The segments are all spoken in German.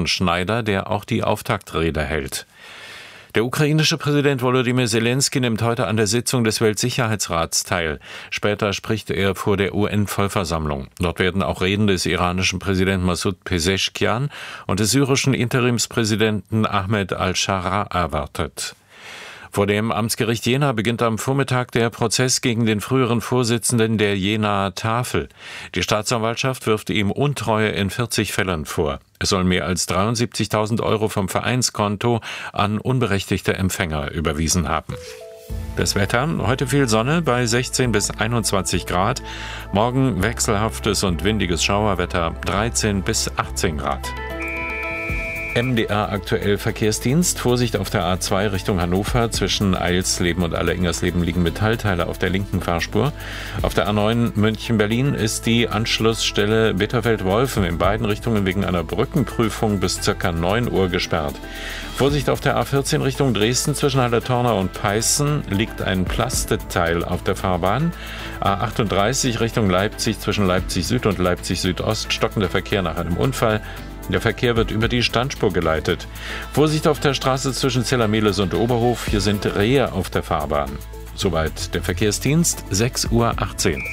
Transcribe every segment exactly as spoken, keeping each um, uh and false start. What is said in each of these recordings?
Steffen Schneider, der auch die Auftaktrede hält. Der ukrainische Präsident Volodymyr Zelensky nimmt heute an der Sitzung des Weltsicherheitsrats teil. Später spricht er vor der U N-Vollversammlung. Dort werden auch Reden des iranischen Präsidenten Massoud Pezeshkian und des syrischen Interimspräsidenten Ahmed al-Shara erwartet. Vor dem Amtsgericht Jena beginnt am Vormittag der Prozess gegen den früheren Vorsitzenden der Jenaer Tafel. Die Staatsanwaltschaft wirft ihm Untreue in vierzig Fällen vor. Es soll mehr als dreiundsiebzigtausend Euro vom Vereinskonto an unberechtigte Empfänger überwiesen haben. Das Wetter: Heute viel Sonne bei sechzehn bis einundzwanzig Grad. Morgen wechselhaftes und windiges Schauerwetter, dreizehn bis achtzehn Grad. M D R aktuell Verkehrsdienst. Vorsicht auf der A zwei Richtung Hannover. Zwischen Eilsleben und Allerengersleben liegen Metallteile auf der linken Fahrspur. Auf der A neun München-Berlin ist die Anschlussstelle Bitterfeld-Wolfen in beiden Richtungen wegen einer Brückenprüfung bis ca. neun Uhr gesperrt. Vorsicht auf der A vierzehn Richtung Dresden. Zwischen Hallertorna und Peißen liegt ein Plastetteil auf der Fahrbahn. A achtunddreißig Richtung Leipzig. Zwischen Leipzig Süd und Leipzig Südost stockender Verkehr nach einem Unfall. Der Verkehr wird über die Standspur geleitet. Vorsicht auf der Straße zwischen Zellermehlis und Oberhof. Hier sind Rehe auf der Fahrbahn. Soweit der Verkehrsdienst, sechs Uhr achtzehn.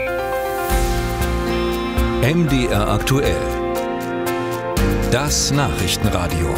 M D R aktuell. Das Nachrichtenradio.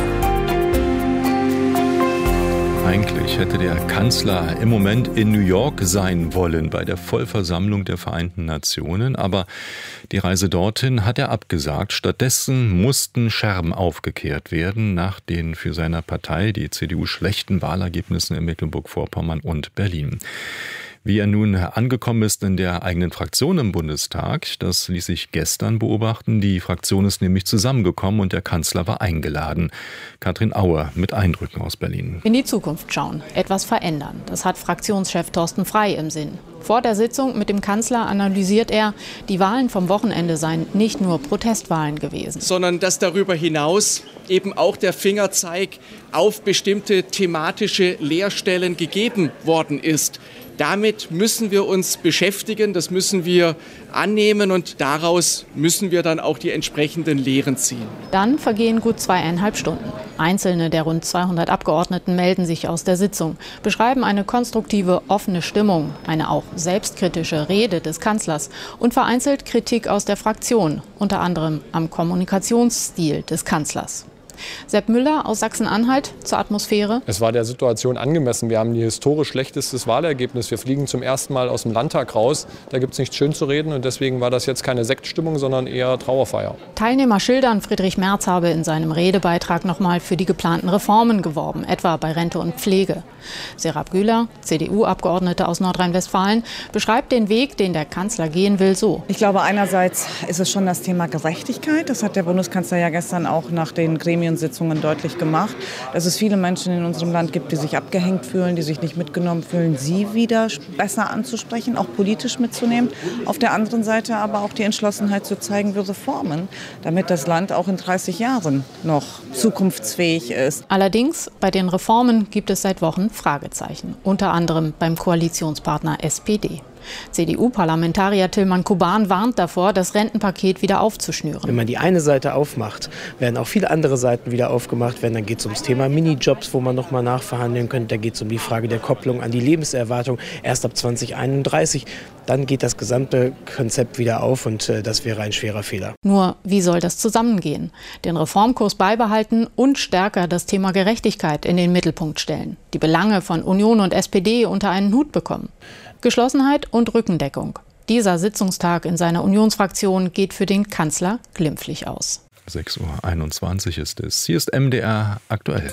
Eigentlich hätte der Kanzler im Moment in New York sein wollen bei der Vollversammlung der Vereinten Nationen, aber die Reise dorthin hat er abgesagt. Stattdessen mussten Scherben aufgekehrt werden nach den für seine Partei, die C D U, schlechten Wahlergebnissen in Mecklenburg-Vorpommern und Berlin. Wie er nun angekommen ist in der eigenen Fraktion im Bundestag, das ließ sich gestern beobachten. Die Fraktion ist nämlich zusammengekommen und der Kanzler war eingeladen. Katrin Auer mit Eindrücken aus Berlin. In die Zukunft schauen, etwas verändern. Das hat Fraktionschef Thorsten Frey im Sinn. Vor der Sitzung mit dem Kanzler analysiert er, die Wahlen vom Wochenende seien nicht nur Protestwahlen gewesen, sondern dass darüber hinaus eben auch der Fingerzeig auf bestimmte thematische Leerstellen gegeben worden ist. Damit müssen wir uns beschäftigen, das müssen wir annehmen und daraus müssen wir dann auch die entsprechenden Lehren ziehen. Dann vergehen gut zweieinhalb Stunden. Einzelne der rund zweihundert Abgeordneten melden sich aus der Sitzung, beschreiben eine konstruktive, offene Stimmung, eine auch selbstkritische Rede des Kanzlers und vereinzelt Kritik aus der Fraktion, unter anderem am Kommunikationsstil des Kanzlers. Sepp Müller aus Sachsen-Anhalt zur Atmosphäre. Es war der Situation angemessen. Wir haben ein historisch schlechtestes Wahlergebnis. Wir fliegen zum ersten Mal aus dem Landtag raus. Da gibt es nichts schön zu reden und deswegen war das jetzt keine Sektstimmung, sondern eher Trauerfeier. Teilnehmer schildern, Friedrich Merz habe in seinem Redebeitrag nochmal für die geplanten Reformen geworben, etwa bei Rente und Pflege. Serap Güler, C D U-Abgeordnete aus Nordrhein-Westfalen, beschreibt den Weg, den der Kanzler gehen will, so. Ich glaube, einerseits ist es schon das Thema Gerechtigkeit. Das hat der Bundeskanzler ja gestern auch nach den Gremiensitzungen deutlich gemacht, dass es viele Menschen in unserem Land gibt, die sich abgehängt fühlen, die sich nicht mitgenommen fühlen, sie wieder besser anzusprechen, auch politisch mitzunehmen. Auf der anderen Seite aber auch die Entschlossenheit zu zeigen, wir Reformen, damit das Land auch in dreißig Jahren noch zukunftsfähig ist. Allerdings, bei den Reformen gibt es seit Wochen Fragezeichen, unter anderem beim Koalitionspartner S P D. C D U-Parlamentarier Tilman Kuban warnt davor, das Rentenpaket wieder aufzuschnüren. Wenn man die eine Seite aufmacht, werden auch viele andere Seiten wieder aufgemacht werden. Dann geht es ums Thema Minijobs, wo man noch mal nachverhandeln könnte. Da geht es um die Frage der Kopplung an die Lebenserwartung erst ab zwanzig einunddreißig. Dann geht das gesamte Konzept wieder auf und äh, das wäre ein schwerer Fehler. Nur, wie soll das zusammengehen? Den Reformkurs beibehalten und stärker das Thema Gerechtigkeit in den Mittelpunkt stellen. Die Belange von Union und S P D unter einen Hut bekommen. Geschlossenheit und Rückendeckung. Dieser Sitzungstag in seiner Unionsfraktion geht für den Kanzler glimpflich aus. sechs Uhr einundzwanzig ist es. Hier ist M D R aktuell.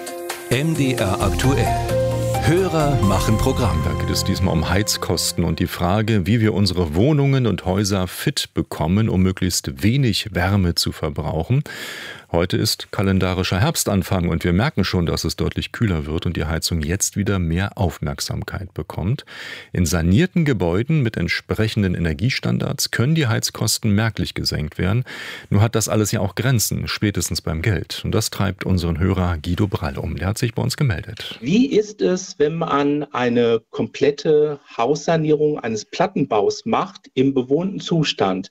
M D R aktuell. Hörer machen Programm. Da geht es diesmal um Heizkosten und die Frage, wie wir unsere Wohnungen und Häuser fit bekommen, um möglichst wenig Wärme zu verbrauchen. Heute ist kalendarischer Herbstanfang und wir merken schon, dass es deutlich kühler wird und die Heizung jetzt wieder mehr Aufmerksamkeit bekommt. In sanierten Gebäuden mit entsprechenden Energiestandards können die Heizkosten merklich gesenkt werden. Nur hat das alles ja auch Grenzen, spätestens beim Geld. Und das treibt unseren Hörer Guido Brall um. Der hat sich bei uns gemeldet. Wie ist es, wenn man eine komplette Haussanierung eines Plattenbaus macht im bewohnten Zustand?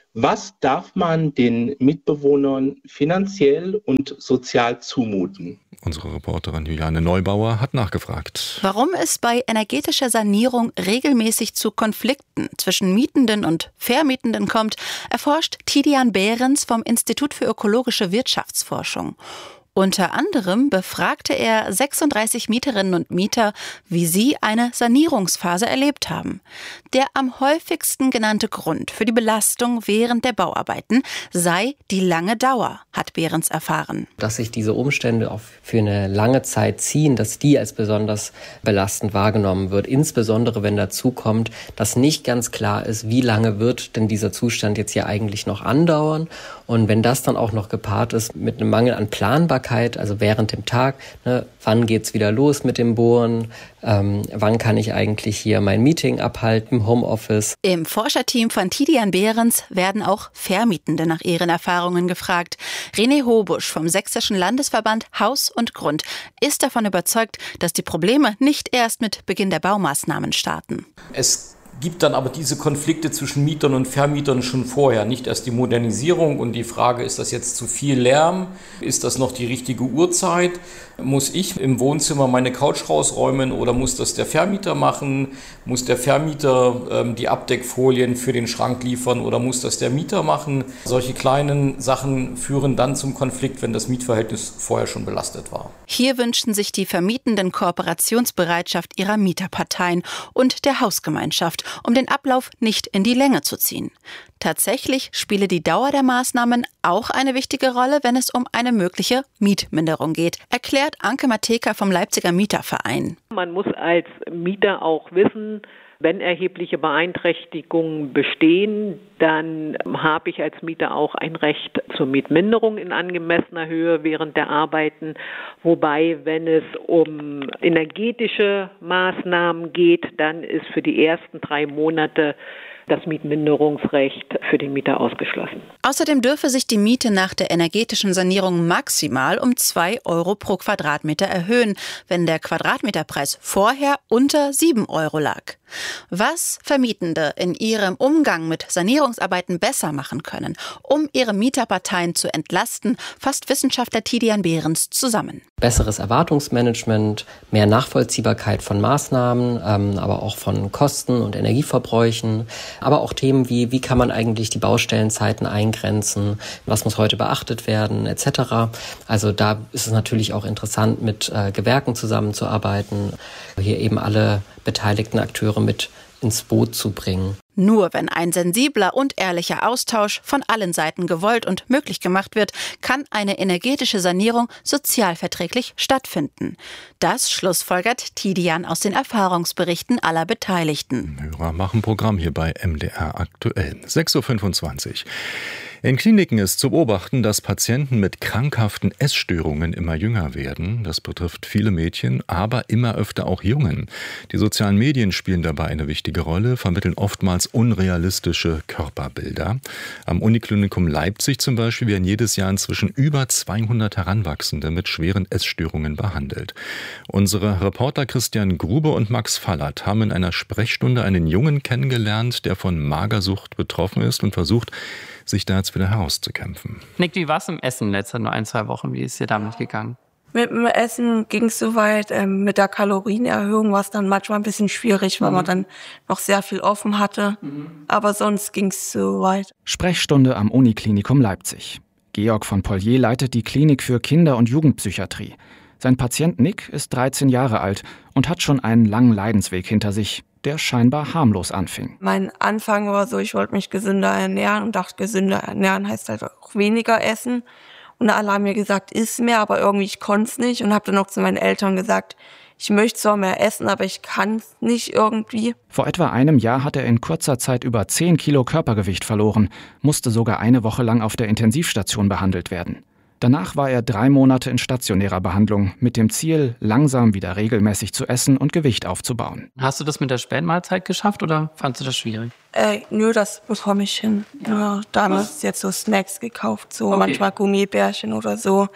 Was darf man den Mitbewohnern finanziell und sozial zumuten? Unsere Reporterin Juliane Neubauer hat nachgefragt. Warum es bei energetischer Sanierung regelmäßig zu Konflikten zwischen Mietenden und Vermietenden kommt, erforscht Tidian Behrens vom Institut für ökologische Wirtschaftsforschung. Unter anderem befragte er sechsunddreißig Mieterinnen und Mieter, wie sie eine Sanierungsphase erlebt haben. Der am häufigsten genannte Grund für die Belastung während der Bauarbeiten sei die lange Dauer, hat Behrens erfahren. Dass sich diese Umstände auch für eine lange Zeit ziehen, dass die als besonders belastend wahrgenommen wird. Insbesondere wenn dazu kommt, dass nicht ganz klar ist, wie lange wird denn dieser Zustand jetzt hier eigentlich noch andauern. Und wenn das dann auch noch gepaart ist mit einem Mangel an Planbarkeit, also während dem Tag, ne, wann geht's wieder los mit dem Bohren, ähm, wann kann ich eigentlich hier mein Meeting abhalten im Homeoffice. Im Forscherteam von Tidian Behrens werden auch Vermietende nach ihren Erfahrungen gefragt. René Hobusch vom Sächsischen Landesverband Haus und Grund ist davon überzeugt, dass die Probleme nicht erst mit Beginn der Baumaßnahmen starten. Es gibt dann aber diese Konflikte zwischen Mietern und Vermietern schon vorher. Nicht erst die Modernisierung und die Frage, ist das jetzt zu viel Lärm? Ist das noch die richtige Uhrzeit? Muss ich im Wohnzimmer meine Couch rausräumen oder muss das der Vermieter machen? Muss der Vermieter ähm, die Abdeckfolien für den Schrank liefern oder muss das der Mieter machen? Solche kleinen Sachen führen dann zum Konflikt, wenn das Mietverhältnis vorher schon belastet war. Hier wünschen sich die Vermietenden Kooperationsbereitschaft ihrer Mieterparteien und der Hausgemeinschaft, um den Ablauf nicht in die Länge zu ziehen. Tatsächlich spiele die Dauer der Maßnahmen auch eine wichtige Rolle, wenn es um eine mögliche Mietminderung geht, erklärt Anke Mateka vom Leipziger Mieterverein. Man muss als Mieter auch wissen, wenn erhebliche Beeinträchtigungen bestehen, dann habe ich als Mieter auch ein Recht zur Mietminderung in angemessener Höhe während der Arbeiten. Wobei, wenn es um energetische Maßnahmen geht, dann ist für die ersten drei Monate das Mietminderungsrecht für den Mieter ausgeschlossen. Außerdem dürfe sich die Miete nach der energetischen Sanierung maximal um zwei Euro pro Quadratmeter erhöhen, wenn der Quadratmeterpreis vorher unter sieben Euro lag. Was Vermietende in ihrem Umgang mit Sanierungsarbeiten besser machen können, um ihre Mieterparteien zu entlasten, fasst Wissenschaftler Tidian Behrens zusammen. Besseres Erwartungsmanagement, mehr Nachvollziehbarkeit von Maßnahmen, ähm, aber auch von Kosten und Energieverbräuchen, aber auch Themen wie, wie kann man eigentlich die Baustellenzeiten eingrenzen, was muss heute beachtet werden, et cetera. Also da ist es natürlich auch interessant, mit äh, Gewerken zusammenzuarbeiten, hier eben alle beteiligten Akteure mit ins Boot zu bringen. Nur wenn ein sensibler und ehrlicher Austausch von allen Seiten gewollt und möglich gemacht wird, kann eine energetische Sanierung sozialverträglich stattfinden. Das schlussfolgert Tidian aus den Erfahrungsberichten aller Beteiligten. Hörer machen Programm hier bei M D R aktuell. sechs Uhr fünfundzwanzig. In Kliniken ist zu beobachten, dass Patienten mit krankhaften Essstörungen immer jünger werden. Das betrifft viele Mädchen, aber immer öfter auch Jungen. Die sozialen Medien spielen dabei eine wichtige Rolle, vermitteln oftmals unrealistische Körperbilder. Am Uniklinikum Leipzig zum Beispiel werden jedes Jahr inzwischen über zweihundert Heranwachsende mit schweren Essstörungen behandelt. Unsere Reporter Christian Grube und Max Fallert haben in einer Sprechstunde einen Jungen kennengelernt, der von Magersucht betroffen ist und versucht, sich da jetzt wieder herauszukämpfen. Nick, wie war es im Essen letzte nur ein, zwei Wochen? Wie ist dir damit gegangen? Mit dem Essen ging es soweit. Ähm, mit der Kalorienerhöhung war es dann manchmal ein bisschen schwierig, weil mhm. man dann noch sehr viel offen hatte. Mhm. Aber sonst ging es soweit. Sprechstunde am Uniklinikum Leipzig. Georg von Pollier leitet die Klinik für Kinder- und Jugendpsychiatrie. Sein Patient Nick ist dreizehn Jahre alt und hat schon einen langen Leidensweg hinter sich, der scheinbar harmlos anfing. Mein Anfang war so, ich wollte mich gesünder ernähren und dachte, gesünder ernähren heißt halt auch weniger essen. Und alle haben mir gesagt, iss mehr, aber irgendwie ich konnte es nicht und habe dann auch zu meinen Eltern gesagt, ich möchte zwar mehr essen, aber ich kann es nicht irgendwie. Vor etwa einem Jahr hat er in kurzer Zeit über zehn Kilo Körpergewicht verloren, musste sogar eine Woche lang auf der Intensivstation behandelt werden. Danach war er drei Monate in stationärer Behandlung mit dem Ziel, langsam wieder regelmäßig zu essen und Gewicht aufzubauen. Hast du das mit der Spätmahlzeit geschafft oder fandst du das schwierig? Äh, nö, das bekomme ich hin. Ja. Nur damals jetzt so Snacks gekauft, so okay. Manchmal Gummibärchen oder so.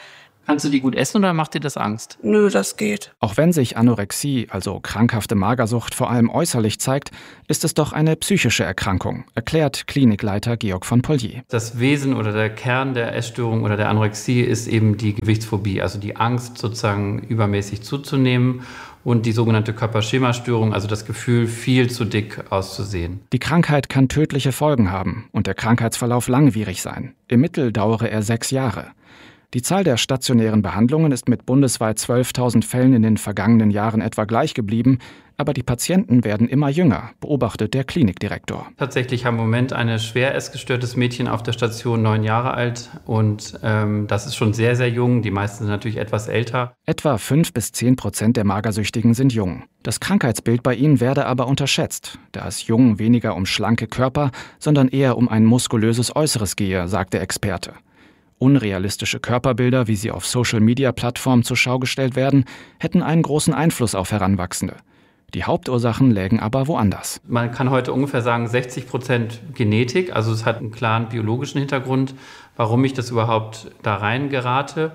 Kannst du die gut essen oder macht dir das Angst? Nö, das geht. Auch wenn sich Anorexie, also krankhafte Magersucht, vor allem äußerlich zeigt, ist es doch eine psychische Erkrankung, erklärt Klinikleiter Georg von Pollier. Das Wesen oder der Kern der Essstörung oder der Anorexie ist eben die Gewichtsphobie, also die Angst, sozusagen übermäßig zuzunehmen, und die sogenannte Körperschemastörung, also das Gefühl, viel zu dick auszusehen. Die Krankheit kann tödliche Folgen haben und der Krankheitsverlauf langwierig sein. Im Mittel dauere er sechs Jahre. Die Zahl der stationären Behandlungen ist mit bundesweit zwölftausend Fällen in den vergangenen Jahren etwa gleich geblieben, aber die Patienten werden immer jünger, beobachtet der Klinikdirektor. Tatsächlich haben im Moment ein schwer essgestörtes Mädchen auf der Station neun Jahre alt und ähm, das ist schon sehr, sehr jung. Die meisten sind natürlich etwas älter. Etwa fünf bis zehn Prozent der Magersüchtigen sind jung. Das Krankheitsbild bei ihnen werde aber unterschätzt, da es Jungen weniger um schlanke Körper, sondern eher um ein muskulöses Äußeres gehe, sagt der Experte. Unrealistische Körperbilder, wie sie auf Social-Media-Plattformen zur Schau gestellt werden, hätten einen großen Einfluss auf Heranwachsende. Die Hauptursachen lägen aber woanders. Man kann heute ungefähr sagen, sechzig Prozent Genetik, also es hat einen klaren biologischen Hintergrund, warum ich das überhaupt da rein gerate.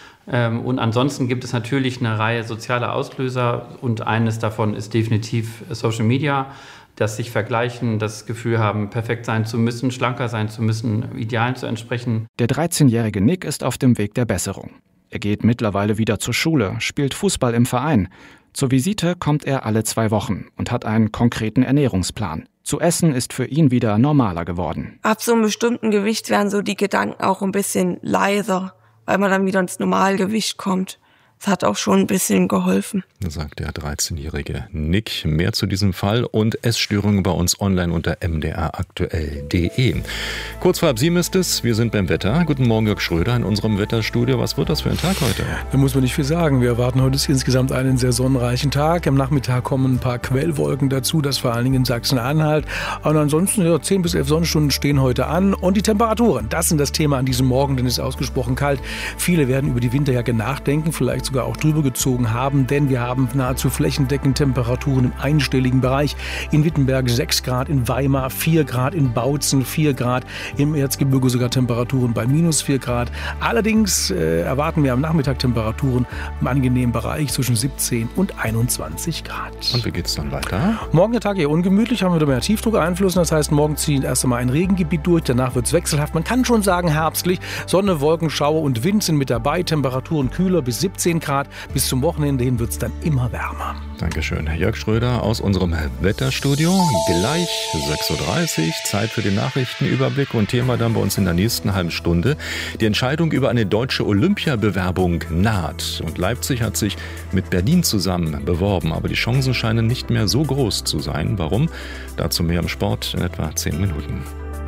Und ansonsten gibt es natürlich eine Reihe sozialer Auslöser und eines davon ist definitiv Social Media, dass sich vergleichen, das Gefühl haben, perfekt sein zu müssen, schlanker sein zu müssen, Idealen zu entsprechen. Der dreizehnjährige Nick ist auf dem Weg der Besserung. Er geht mittlerweile wieder zur Schule, spielt Fußball im Verein. Zur Visite kommt er alle zwei Wochen und hat einen konkreten Ernährungsplan. Zu essen ist für ihn wieder normaler geworden. Ab so einem bestimmten Gewicht werden so die Gedanken auch ein bisschen leiser, weil man dann wieder ins Normalgewicht kommt. Das hat auch schon ein bisschen geholfen. Sagt der dreizehnjährige Nick. Mehr zu diesem Fall und Essstörungen bei uns online unter m d r aktuell punkt d e. Kurz vor halb sieben ist es. Wir sind beim Wetter. Guten Morgen, Jörg Schröder in unserem Wetterstudio. Was wird das für ein Tag heute? Da muss man nicht viel sagen. Wir erwarten heute insgesamt einen sehr sonnenreichen Tag. Am Nachmittag kommen ein paar Quellwolken dazu, das vor allen Dingen in Sachsen-Anhalt. Und ansonsten ja, zehn bis elf Sonnenstunden stehen heute an. Und die Temperaturen, das sind das Thema an diesem Morgen, denn es ist ausgesprochen kalt. Viele werden über die Winterjacke nachdenken, vielleicht sogar auch drüber gezogen haben, denn wir haben nahezu flächendeckend Temperaturen im einstelligen Bereich. In Wittenberg sechs Grad, in Weimar vier Grad, in Bautzen vier Grad, im Erzgebirge sogar Temperaturen bei minus vier Grad. Allerdings äh, erwarten wir am Nachmittag Temperaturen im angenehmen Bereich zwischen siebzehn und einundzwanzig Grad. Und wie geht es dann weiter? Morgen der Tag eher ungemütlich, haben wir wieder mehr Tiefdruckeinflüsse. Das heißt, morgen zieht erst einmal ein Regengebiet durch, danach wird es wechselhaft. Man kann schon sagen herbstlich. Sonne, Wolken, Schauer und Wind sind mit dabei. Temperaturen kühler bis siebzehn Grad. Bis zum Wochenende hin wird es dann immer wärmer. Dankeschön, Herr Jörg Schröder aus unserem Wetterstudio. Gleich sechs Uhr dreißig, Zeit für den Nachrichtenüberblick und Thema dann bei uns in der nächsten halben Stunde. Die Entscheidung über eine deutsche Olympiabewerbung naht. Und Leipzig hat sich mit Berlin zusammen beworben, aber die Chancen scheinen nicht mehr so groß zu sein. Warum? Dazu mehr im Sport in etwa zehn Minuten.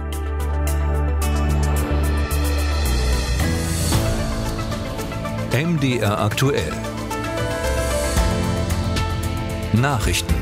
M D R aktuell. Nachrichten.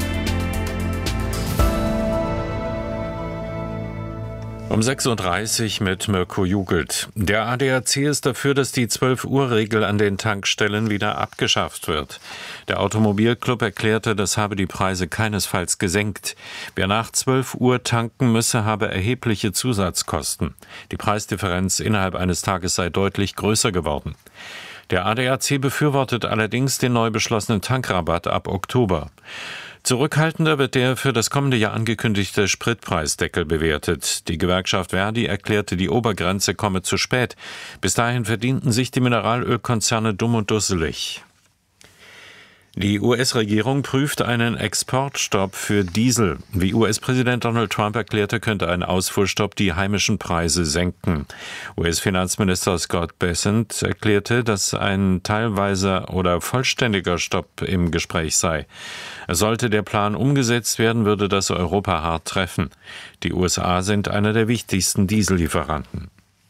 Um sechs Uhr dreißig mit Mirko Jugelt. Der A D A C ist dafür, dass die zwölf Uhr Regel an den Tankstellen wieder abgeschafft wird. Der Automobilclub erklärte, das habe die Preise keinesfalls gesenkt. Wer nach zwölf Uhr tanken müsse, habe erhebliche Zusatzkosten. Die Preisdifferenz innerhalb eines Tages sei deutlich größer geworden. Der A D A C befürwortet allerdings den neu beschlossenen Tankrabatt ab Oktober. Zurückhaltender wird der für das kommende Jahr angekündigte Spritpreisdeckel bewertet. Die Gewerkschaft Verdi erklärte, die Obergrenze komme zu spät. Bis dahin verdienten sich die Mineralölkonzerne dumm und dusselig. Die U S-Regierung prüft einen Exportstopp für Diesel. Wie U S-Präsident Donald Trump erklärte, könnte ein Ausfuhrstopp die heimischen Preise senken. U S-Finanzminister Scott Bessent erklärte, dass ein teilweiser oder vollständiger Stopp im Gespräch sei. Sollte der Plan umgesetzt werden, würde das Europa hart treffen. Die U S A sind einer der wichtigsten Diesellieferanten.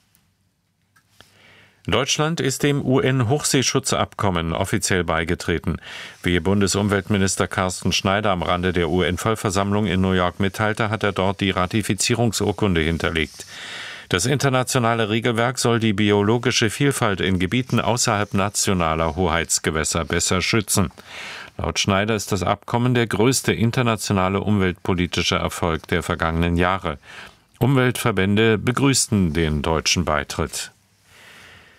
Deutschland ist dem U N-Hochseeschutzabkommen offiziell beigetreten. Wie Bundesumweltminister Carsten Schneider am Rande der U N-Vollversammlung in New York mitteilte, hat er dort die Ratifizierungsurkunde hinterlegt. Das internationale Regelwerk soll die biologische Vielfalt in Gebieten außerhalb nationaler Hoheitsgewässer besser schützen. Laut Schneider ist das Abkommen der größte internationale umweltpolitische Erfolg der vergangenen Jahre. Umweltverbände begrüßten den deutschen Beitritt.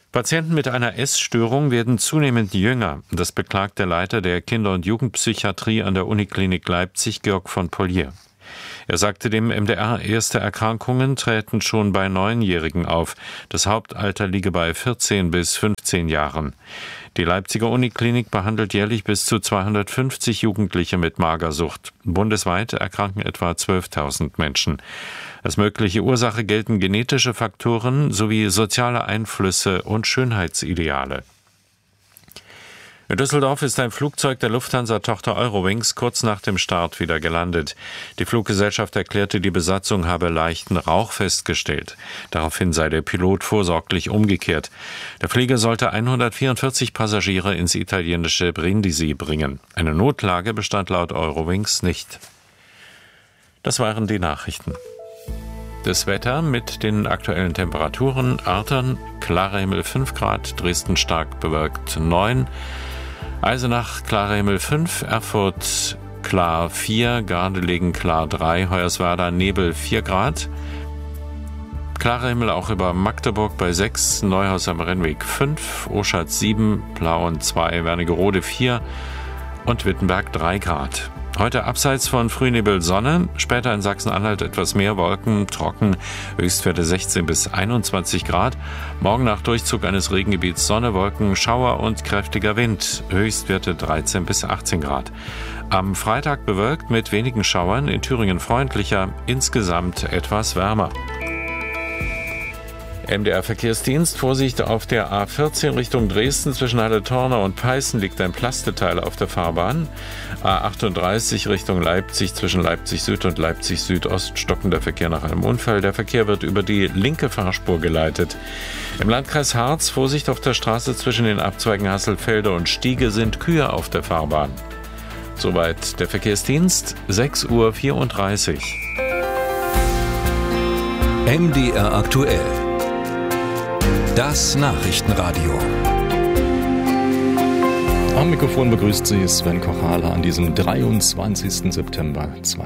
Patienten mit einer Essstörung werden zunehmend jünger. Das beklagt der Leiter der Kinder- und Jugendpsychiatrie an der Uniklinik Leipzig, Georg von Polier. Er sagte dem M D R, erste Erkrankungen träten schon bei Neunjährigen auf. Das Hauptalter liege bei vierzehn bis fünfzehn Jahren. Die Leipziger Uniklinik behandelt jährlich bis zu zweihundertfünfzig Jugendliche mit Magersucht. Bundesweit erkranken etwa zwölftausend Menschen. Als mögliche Ursache gelten genetische Faktoren sowie soziale Einflüsse und Schönheitsideale. In Düsseldorf ist ein Flugzeug der Lufthansa-Tochter Eurowings kurz nach dem Start wieder gelandet. Die Fluggesellschaft erklärte, die Besatzung habe leichten Rauch festgestellt. Daraufhin sei der Pilot vorsorglich umgekehrt. Der Flieger sollte hundertvierundvierzig Passagiere ins italienische Brindisi bringen. Eine Notlage bestand laut Eurowings nicht. Das waren die Nachrichten. Das Wetter mit den aktuellen Temperaturen: Artern, klarer Himmel fünf Grad, Dresden stark bewölkt neun, Eisenach klarer Himmel fünf, Erfurt klar vier, Gardelegen klar drei, Hoyerswerda Nebel vier Grad, klarer Himmel auch über Magdeburg bei sechs, Neuhaus am Rennweg fünf, Oschatz sieben, Plauen zwei, Wernigerode vier und Wittenberg drei Grad. Heute abseits von Frühnebel Sonne, später in Sachsen-Anhalt etwas mehr Wolken, trocken, Höchstwerte sechzehn bis einundzwanzig Grad. Morgen nach Durchzug eines Regengebiets Sonne, Wolken, Schauer und kräftiger Wind, Höchstwerte dreizehn bis achtzehn Grad. Am Freitag bewölkt mit wenigen Schauern, in Thüringen freundlicher, insgesamt etwas wärmer. M D R-Verkehrsdienst, Vorsicht auf der A vierzehn Richtung Dresden, zwischen Halle-Torna und Peißen liegt ein Plasteteil auf der Fahrbahn. A achtunddreißig Richtung Leipzig, zwischen Leipzig Süd und Leipzig Südost stockender Verkehr nach einem Unfall. Der Verkehr wird über die linke Fahrspur geleitet. Im Landkreis Harz, Vorsicht auf der Straße zwischen den Abzweigen Hasselfelde und Stiege, sind Kühe auf der Fahrbahn. Soweit der Verkehrsdienst, sechs Uhr vierunddreißig. M D R aktuell. Das Nachrichtenradio. Am Mikrofon begrüßt Sie Sven Kochale an diesem dreiundzwanzigsten September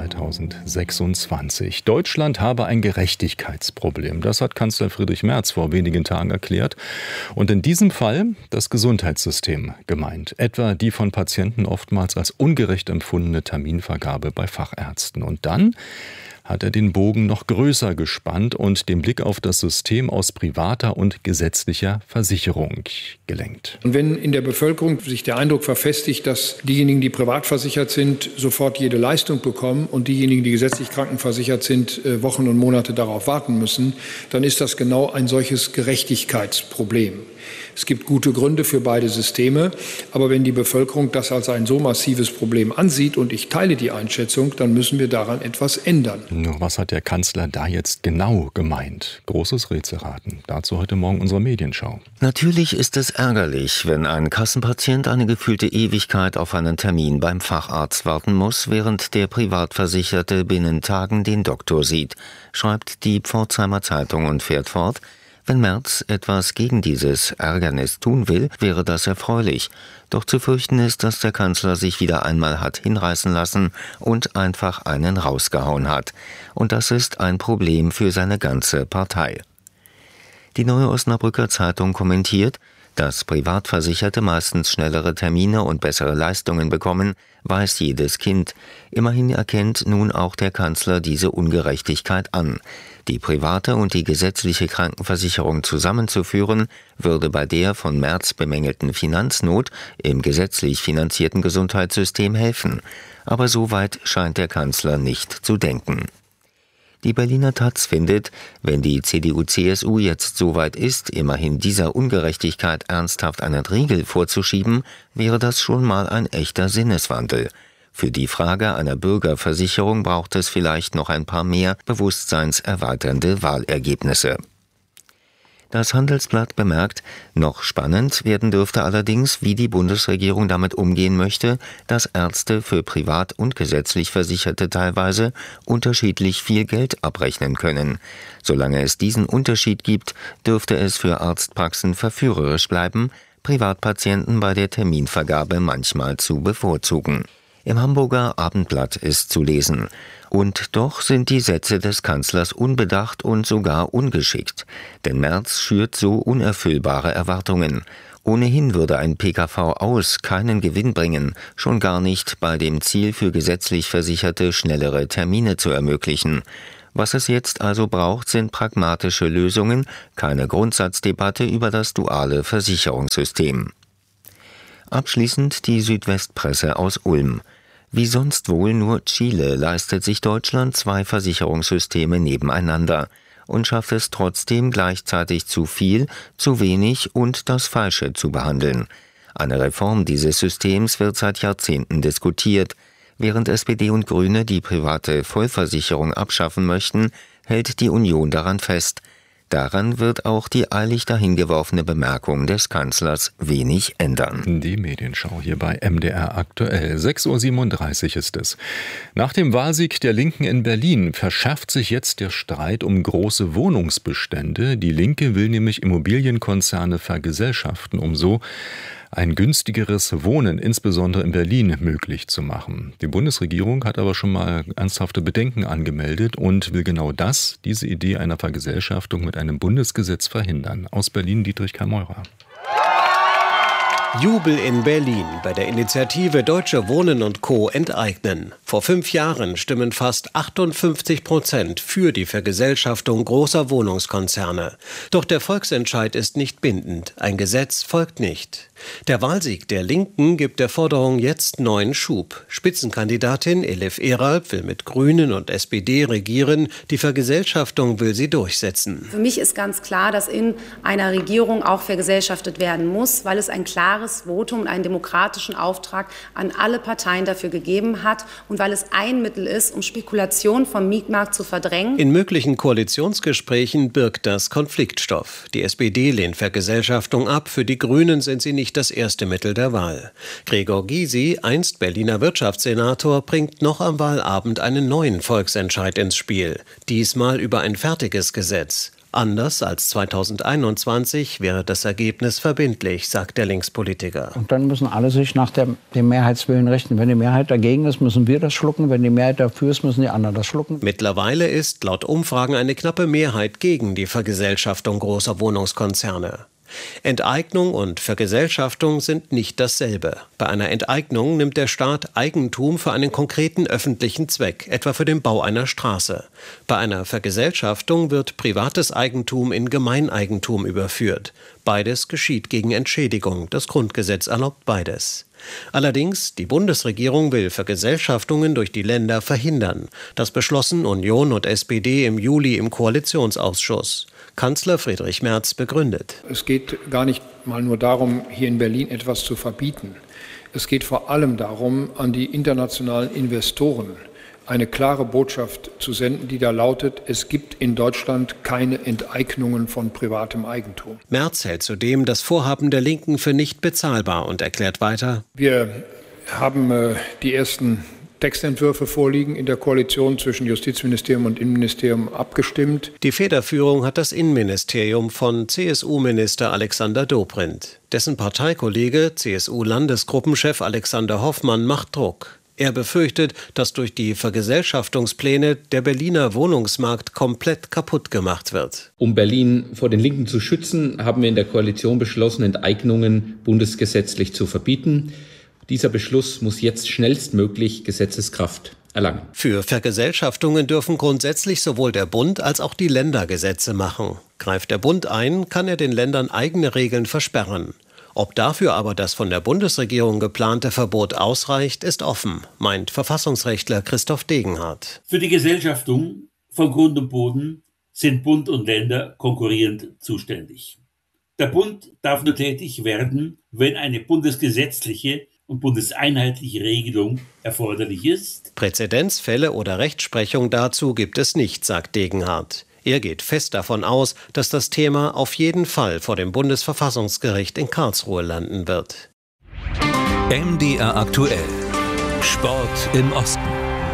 zweitausendsechsundzwanzig. Deutschland habe ein Gerechtigkeitsproblem. Das hat Kanzler Friedrich Merz vor wenigen Tagen erklärt. Und in diesem Fall das Gesundheitssystem gemeint. Etwa die von Patienten oftmals als ungerecht empfundene Terminvergabe bei Fachärzten. Und dann hat er den Bogen noch größer gespannt und den Blick auf das System aus privater und gesetzlicher Versicherung gelenkt. Und wenn in der Bevölkerung sich der Eindruck verfestigt, dass diejenigen, die privat versichert sind, sofort jede Leistung bekommen und diejenigen, die gesetzlich krankenversichert sind, Wochen und Monate darauf warten müssen, dann ist das genau ein solches Gerechtigkeitsproblem. Es gibt gute Gründe für beide Systeme, aber wenn die Bevölkerung das als ein so massives Problem ansieht, und ich teile die Einschätzung, dann müssen wir daran etwas ändern. Nur was hat der Kanzler da jetzt genau gemeint? Großes Rätselraten. Dazu heute Morgen unsere Medienschau. Natürlich ist es ärgerlich, wenn ein Kassenpatient eine gefühlte Ewigkeit auf einen Termin beim Facharzt warten muss, während der Privatversicherte binnen Tagen den Doktor sieht, schreibt die Pforzheimer Zeitung und fährt fort: Wenn Merz etwas gegen dieses Ärgernis tun will, wäre das erfreulich. Doch zu fürchten ist, dass der Kanzler sich wieder einmal hat hinreißen lassen und einfach einen rausgehauen hat. Und das ist ein Problem für seine ganze Partei. Die Neue Osnabrücker Zeitung kommentiert: Dass Privatversicherte meistens schnellere Termine und bessere Leistungen bekommen, weiß jedes Kind. Immerhin erkennt nun auch der Kanzler diese Ungerechtigkeit an. Die private und die gesetzliche Krankenversicherung zusammenzuführen, würde bei der von Merz bemängelten Finanznot im gesetzlich finanzierten Gesundheitssystem helfen. Aber so weit scheint der Kanzler nicht zu denken. Die Berliner Taz findet, wenn die C D U C S U jetzt so weit ist, immerhin dieser Ungerechtigkeit ernsthaft einen Riegel vorzuschieben, wäre das schon mal ein echter Sinneswandel. Für die Frage einer Bürgerversicherung braucht es vielleicht noch ein paar mehr bewusstseinserweiternde Wahlergebnisse. Das Handelsblatt bemerkt, noch spannend werden dürfte allerdings, wie die Bundesregierung damit umgehen möchte, dass Ärzte für privat und gesetzlich Versicherte teilweise unterschiedlich viel Geld abrechnen können. Solange es diesen Unterschied gibt, dürfte es für Arztpraxen verführerisch bleiben, Privatpatienten bei der Terminvergabe manchmal zu bevorzugen. Im Hamburger Abendblatt ist zu lesen. Und doch sind die Sätze des Kanzlers unbedacht und sogar ungeschickt. Denn Merz schürt so unerfüllbare Erwartungen. Ohnehin würde ein P K V aus keinen Gewinn bringen, schon gar nicht bei dem Ziel für gesetzlich Versicherte schnellere Termine zu ermöglichen. Was es jetzt also braucht, sind pragmatische Lösungen, keine Grundsatzdebatte über das duale Versicherungssystem. Abschließend die Südwestpresse aus Ulm. Wie sonst wohl nur Chile leistet sich Deutschland zwei Versicherungssysteme nebeneinander und schafft es trotzdem gleichzeitig zu viel, zu wenig und das Falsche zu behandeln. Eine Reform dieses Systems wird seit Jahrzehnten diskutiert. Während S P D und Grüne die private Vollversicherung abschaffen möchten, hält die Union daran fest. Daran wird auch die eilig dahingeworfene Bemerkung des Kanzlers wenig ändern. Die Medienschau hier bei M D R aktuell. sechs Uhr siebenunddreißig ist es. Nach dem Wahlsieg der Linken in Berlin verschärft sich jetzt der Streit um große Wohnungsbestände. Die Linke will nämlich Immobilienkonzerne vergesellschaften, um so ein günstigeres Wohnen, insbesondere in Berlin, möglich zu machen. Die Bundesregierung hat aber schon mal ernsthafte Bedenken angemeldet und will genau das, diese Idee einer Vergesellschaftung mit einem Bundesgesetz verhindern. Aus Berlin Dietrich Kameurer. Jubel in Berlin bei der Initiative Deutsche Wohnen und Co. enteignen. Vor fünf Jahren stimmen fast achtundfünfzig Prozent für die Vergesellschaftung großer Wohnungskonzerne. Doch der Volksentscheid ist nicht bindend. Ein Gesetz folgt nicht. Der Wahlsieg der Linken gibt der Forderung jetzt neuen Schub. Spitzenkandidatin Elif Eralp will mit Grünen und S P D regieren. Die Vergesellschaftung will sie durchsetzen. Für mich ist ganz klar, dass in einer Regierung auch vergesellschaftet werden muss, weil es ein klares Votum und einen demokratischen Auftrag an alle Parteien dafür gegeben hat und weil es ein Mittel ist, um Spekulation vom Mietmarkt zu verdrängen. In möglichen Koalitionsgesprächen birgt das Konfliktstoff. Die S P D lehnt Vergesellschaftung ab, für die Grünen sind sie nicht das erste Mittel der Wahl. Gregor Gysi, einst Berliner Wirtschaftssenator, bringt noch am Wahlabend einen neuen Volksentscheid ins Spiel. Diesmal über ein fertiges Gesetz. Anders als zweitausendeinundzwanzig wäre das Ergebnis verbindlich, sagt der Linkspolitiker. Und dann müssen alle sich nach der, dem Mehrheitswillen richten. Wenn die Mehrheit dagegen ist, müssen wir das schlucken. Wenn die Mehrheit dafür ist, müssen die anderen das schlucken. Mittlerweile ist laut Umfragen eine knappe Mehrheit gegen die Vergesellschaftung großer Wohnungskonzerne. Enteignung und Vergesellschaftung sind nicht dasselbe. Bei einer Enteignung nimmt der Staat Eigentum für einen konkreten öffentlichen Zweck, etwa für den Bau einer Straße. Bei einer Vergesellschaftung wird privates Eigentum in Gemeineigentum überführt. Beides geschieht gegen Entschädigung. Das Grundgesetz erlaubt beides. Allerdings, die Bundesregierung will Vergesellschaftungen durch die Länder verhindern. Das beschlossen Union und S P D im Juli im Koalitionsausschuss. Kanzler Friedrich Merz begründet. Es geht gar nicht mal nur darum, hier in Berlin etwas zu verbieten. Es geht vor allem darum, an die internationalen Investoren eine klare Botschaft zu senden, die da lautet, es gibt in Deutschland keine Enteignungen von privatem Eigentum. Merz hält zudem das Vorhaben der Linken für nicht bezahlbar und erklärt weiter: Wir haben äh, die ersten Textentwürfe vorliegen, in der Koalition zwischen Justizministerium und Innenministerium abgestimmt. Die Federführung hat das Innenministerium von C S U-Minister Alexander Dobrindt. Dessen Parteikollege, C S U-Landesgruppenchef Alexander Hoffmann, macht Druck. Er befürchtet, dass durch die Vergesellschaftungspläne der Berliner Wohnungsmarkt komplett kaputt gemacht wird. Um Berlin vor den Linken zu schützen, haben wir in der Koalition beschlossen, Enteignungen bundesgesetzlich zu verbieten. Dieser Beschluss muss jetzt schnellstmöglich Gesetzeskraft erlangen. Für Vergesellschaftungen dürfen grundsätzlich sowohl der Bund als auch die Länder Gesetze machen. Greift der Bund ein, kann er den Ländern eigene Regeln versperren. Ob dafür aber das von der Bundesregierung geplante Verbot ausreicht, ist offen, meint Verfassungsrechtler Christoph Degenhardt. Für die Gesellschaftung von Grund und Boden sind Bund und Länder konkurrierend zuständig. Der Bund darf nur tätig werden, wenn eine bundesgesetzliche und bundeseinheitliche Regelung erforderlich ist. Präzedenzfälle oder Rechtsprechung dazu gibt es nicht, sagt Degenhardt. Er geht fest davon aus, dass das Thema auf jeden Fall vor dem Bundesverfassungsgericht in Karlsruhe landen wird. M D R aktuell. Sport im Osten.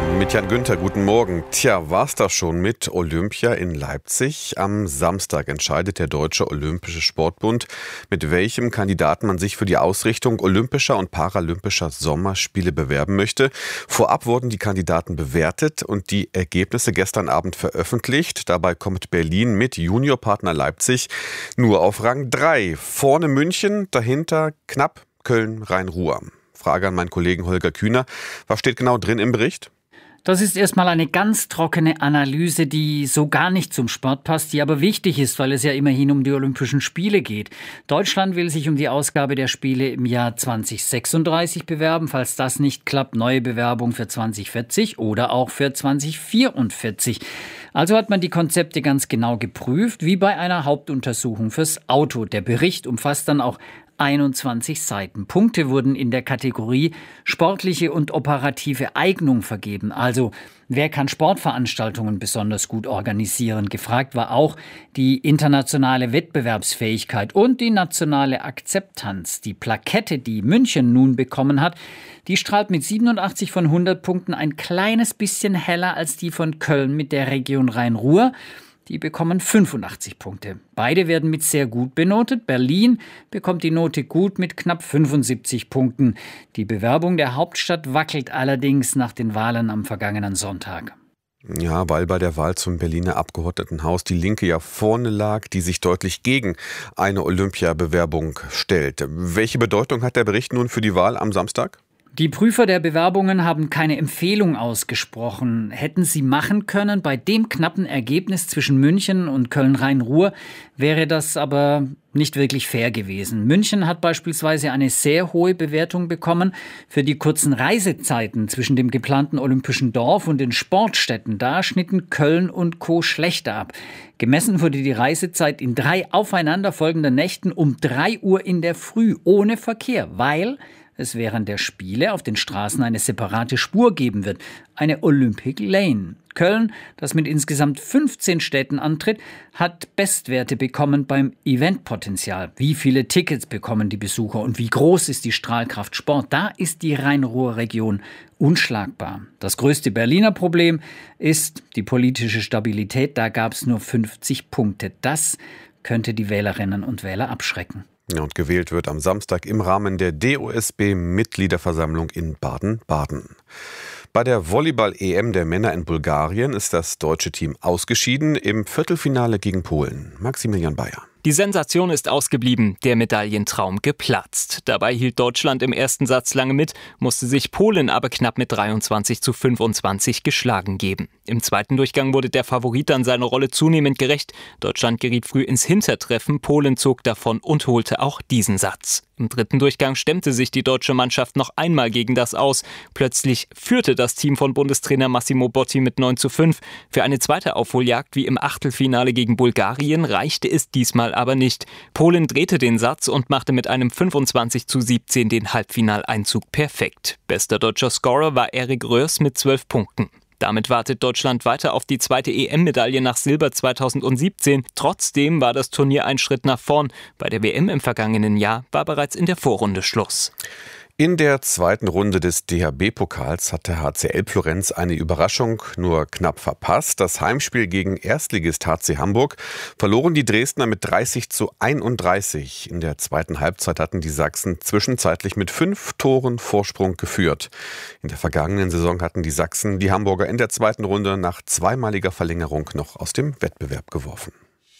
Mit Jan Günther, guten Morgen. Tja, war's das schon mit Olympia in Leipzig? Am Samstag entscheidet der Deutsche Olympische Sportbund, mit welchem Kandidaten man sich für die Ausrichtung olympischer und paralympischer Sommerspiele bewerben möchte. Vorab wurden die Kandidaten bewertet und die Ergebnisse gestern Abend veröffentlicht. Dabei kommt Berlin mit Juniorpartner Leipzig nur auf Rang drei. Vorne München, dahinter knapp Köln, Rhein-Ruhr. Frage an meinen Kollegen Holger Kühner. Was steht genau drin im Bericht? Das ist erstmal eine ganz trockene Analyse, die so gar nicht zum Sport passt, die aber wichtig ist, weil es ja immerhin um die Olympischen Spiele geht. Deutschland will sich um die Ausgabe der Spiele im Jahr zwanzig sechsunddreißig bewerben. Falls das nicht klappt, neue Bewerbung für zwanzig vierzig oder auch für zwanzig vierundvierzig. Also hat man die Konzepte ganz genau geprüft, wie bei einer Hauptuntersuchung fürs Auto. Der Bericht umfasst dann auch einundzwanzig Seiten. Punkte wurden in der Kategorie sportliche und operative Eignung vergeben. Also wer kann Sportveranstaltungen besonders gut organisieren? Gefragt war auch die internationale Wettbewerbsfähigkeit und die nationale Akzeptanz. Die Plakette, die München nun bekommen hat, die strahlt mit siebenundachtzig von hundert Punkten ein kleines bisschen heller als die von Köln mit der Region Rhein-Ruhr. Die bekommen fünfundachtzig Punkte. Beide werden mit sehr gut benotet. Berlin bekommt die Note gut mit knapp fünfundsiebzig Punkten. Die Bewerbung der Hauptstadt wackelt allerdings nach den Wahlen am vergangenen Sonntag. Ja, weil bei der Wahl zum Berliner Abgeordnetenhaus die Linke ja vorne lag, die sich deutlich gegen eine Olympiabewerbung stellt. Welche Bedeutung hat der Bericht nun für die Wahl am Samstag? Die Prüfer der Bewerbungen haben keine Empfehlung ausgesprochen. Hätten sie machen können, bei dem knappen Ergebnis zwischen München und Köln-Rhein-Ruhr wäre das aber nicht wirklich fair gewesen. München hat beispielsweise eine sehr hohe Bewertung bekommen für die kurzen Reisezeiten zwischen dem geplanten Olympischen Dorf und den Sportstätten. Da schnitten Köln und Co. schlechter ab. Gemessen wurde die Reisezeit in drei aufeinanderfolgenden Nächten um drei Uhr in der Früh ohne Verkehr, weil es während der Spiele auf den Straßen eine separate Spur geben wird, eine Olympic Lane. Köln, das mit insgesamt fünfzehn Städten antritt, hat Bestwerte bekommen beim Eventpotenzial. Wie viele Tickets bekommen die Besucher und wie groß ist die Strahlkraft Sport? Da ist die Rhein-Ruhr-Region unschlagbar. Das größte Berliner Problem ist die politische Stabilität. Da gab es nur fünfzig Punkte. Das könnte die Wählerinnen und Wähler abschrecken. Ja, und gewählt wird am Samstag im Rahmen der D O S B-Mitgliederversammlung in Baden-Baden. Bei der Volleyball-E M der Männer in Bulgarien ist das deutsche Team ausgeschieden im Viertelfinale gegen Polen. Maximilian Bayer. Die Sensation ist ausgeblieben, der Medaillentraum geplatzt. Dabei hielt Deutschland im ersten Satz lange mit, musste sich Polen aber knapp mit dreiundzwanzig zu fünfundzwanzig geschlagen geben. Im zweiten Durchgang wurde der Favorit dann seiner Rolle zunehmend gerecht. Deutschland geriet früh ins Hintertreffen, Polen zog davon und holte auch diesen Satz. Im dritten Durchgang stemmte sich die deutsche Mannschaft noch einmal gegen das Aus. Plötzlich führte das Team von Bundestrainer Massimo Botti mit neun zu fünf. Für eine zweite Aufholjagd wie im Achtelfinale gegen Bulgarien reichte es diesmal aber nicht. Polen drehte den Satz und machte mit einem fünfundzwanzig zu siebzehn den Halbfinaleinzug perfekt. Bester deutscher Scorer war Erik Röhrs mit zwölf Punkten. Damit wartet Deutschland weiter auf die zweite E M-Medaille nach Silber zweitausendsiebzehn. Trotzdem war das Turnier ein Schritt nach vorn. Bei der W M im vergangenen Jahr war bereits in der Vorrunde Schluss. In der zweiten Runde des D H B-Pokals hat der H C L Florenz eine Überraschung nur knapp verpasst. Das Heimspiel gegen Erstligist H C Hamburg verloren die Dresdner mit dreißig zu einunddreißig. In der zweiten Halbzeit hatten die Sachsen zwischenzeitlich mit fünf Toren Vorsprung geführt. In der vergangenen Saison hatten die Sachsen die Hamburger in der zweiten Runde nach zweimaliger Verlängerung noch aus dem Wettbewerb geworfen.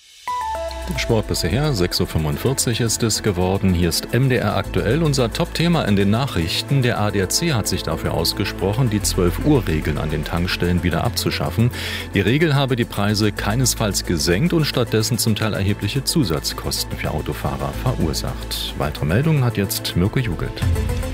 Sport bisher, sechs Uhr fünfundvierzig ist es geworden. Hier ist M D R aktuell, unser Top-Thema in den Nachrichten. Der A D A C hat sich dafür ausgesprochen, die zwölf Uhr Regel an den Tankstellen wieder abzuschaffen. Die Regel habe die Preise keinesfalls gesenkt und stattdessen zum Teil erhebliche Zusatzkosten für Autofahrer verursacht. Weitere Meldungen hat jetzt Mirko Jugelt.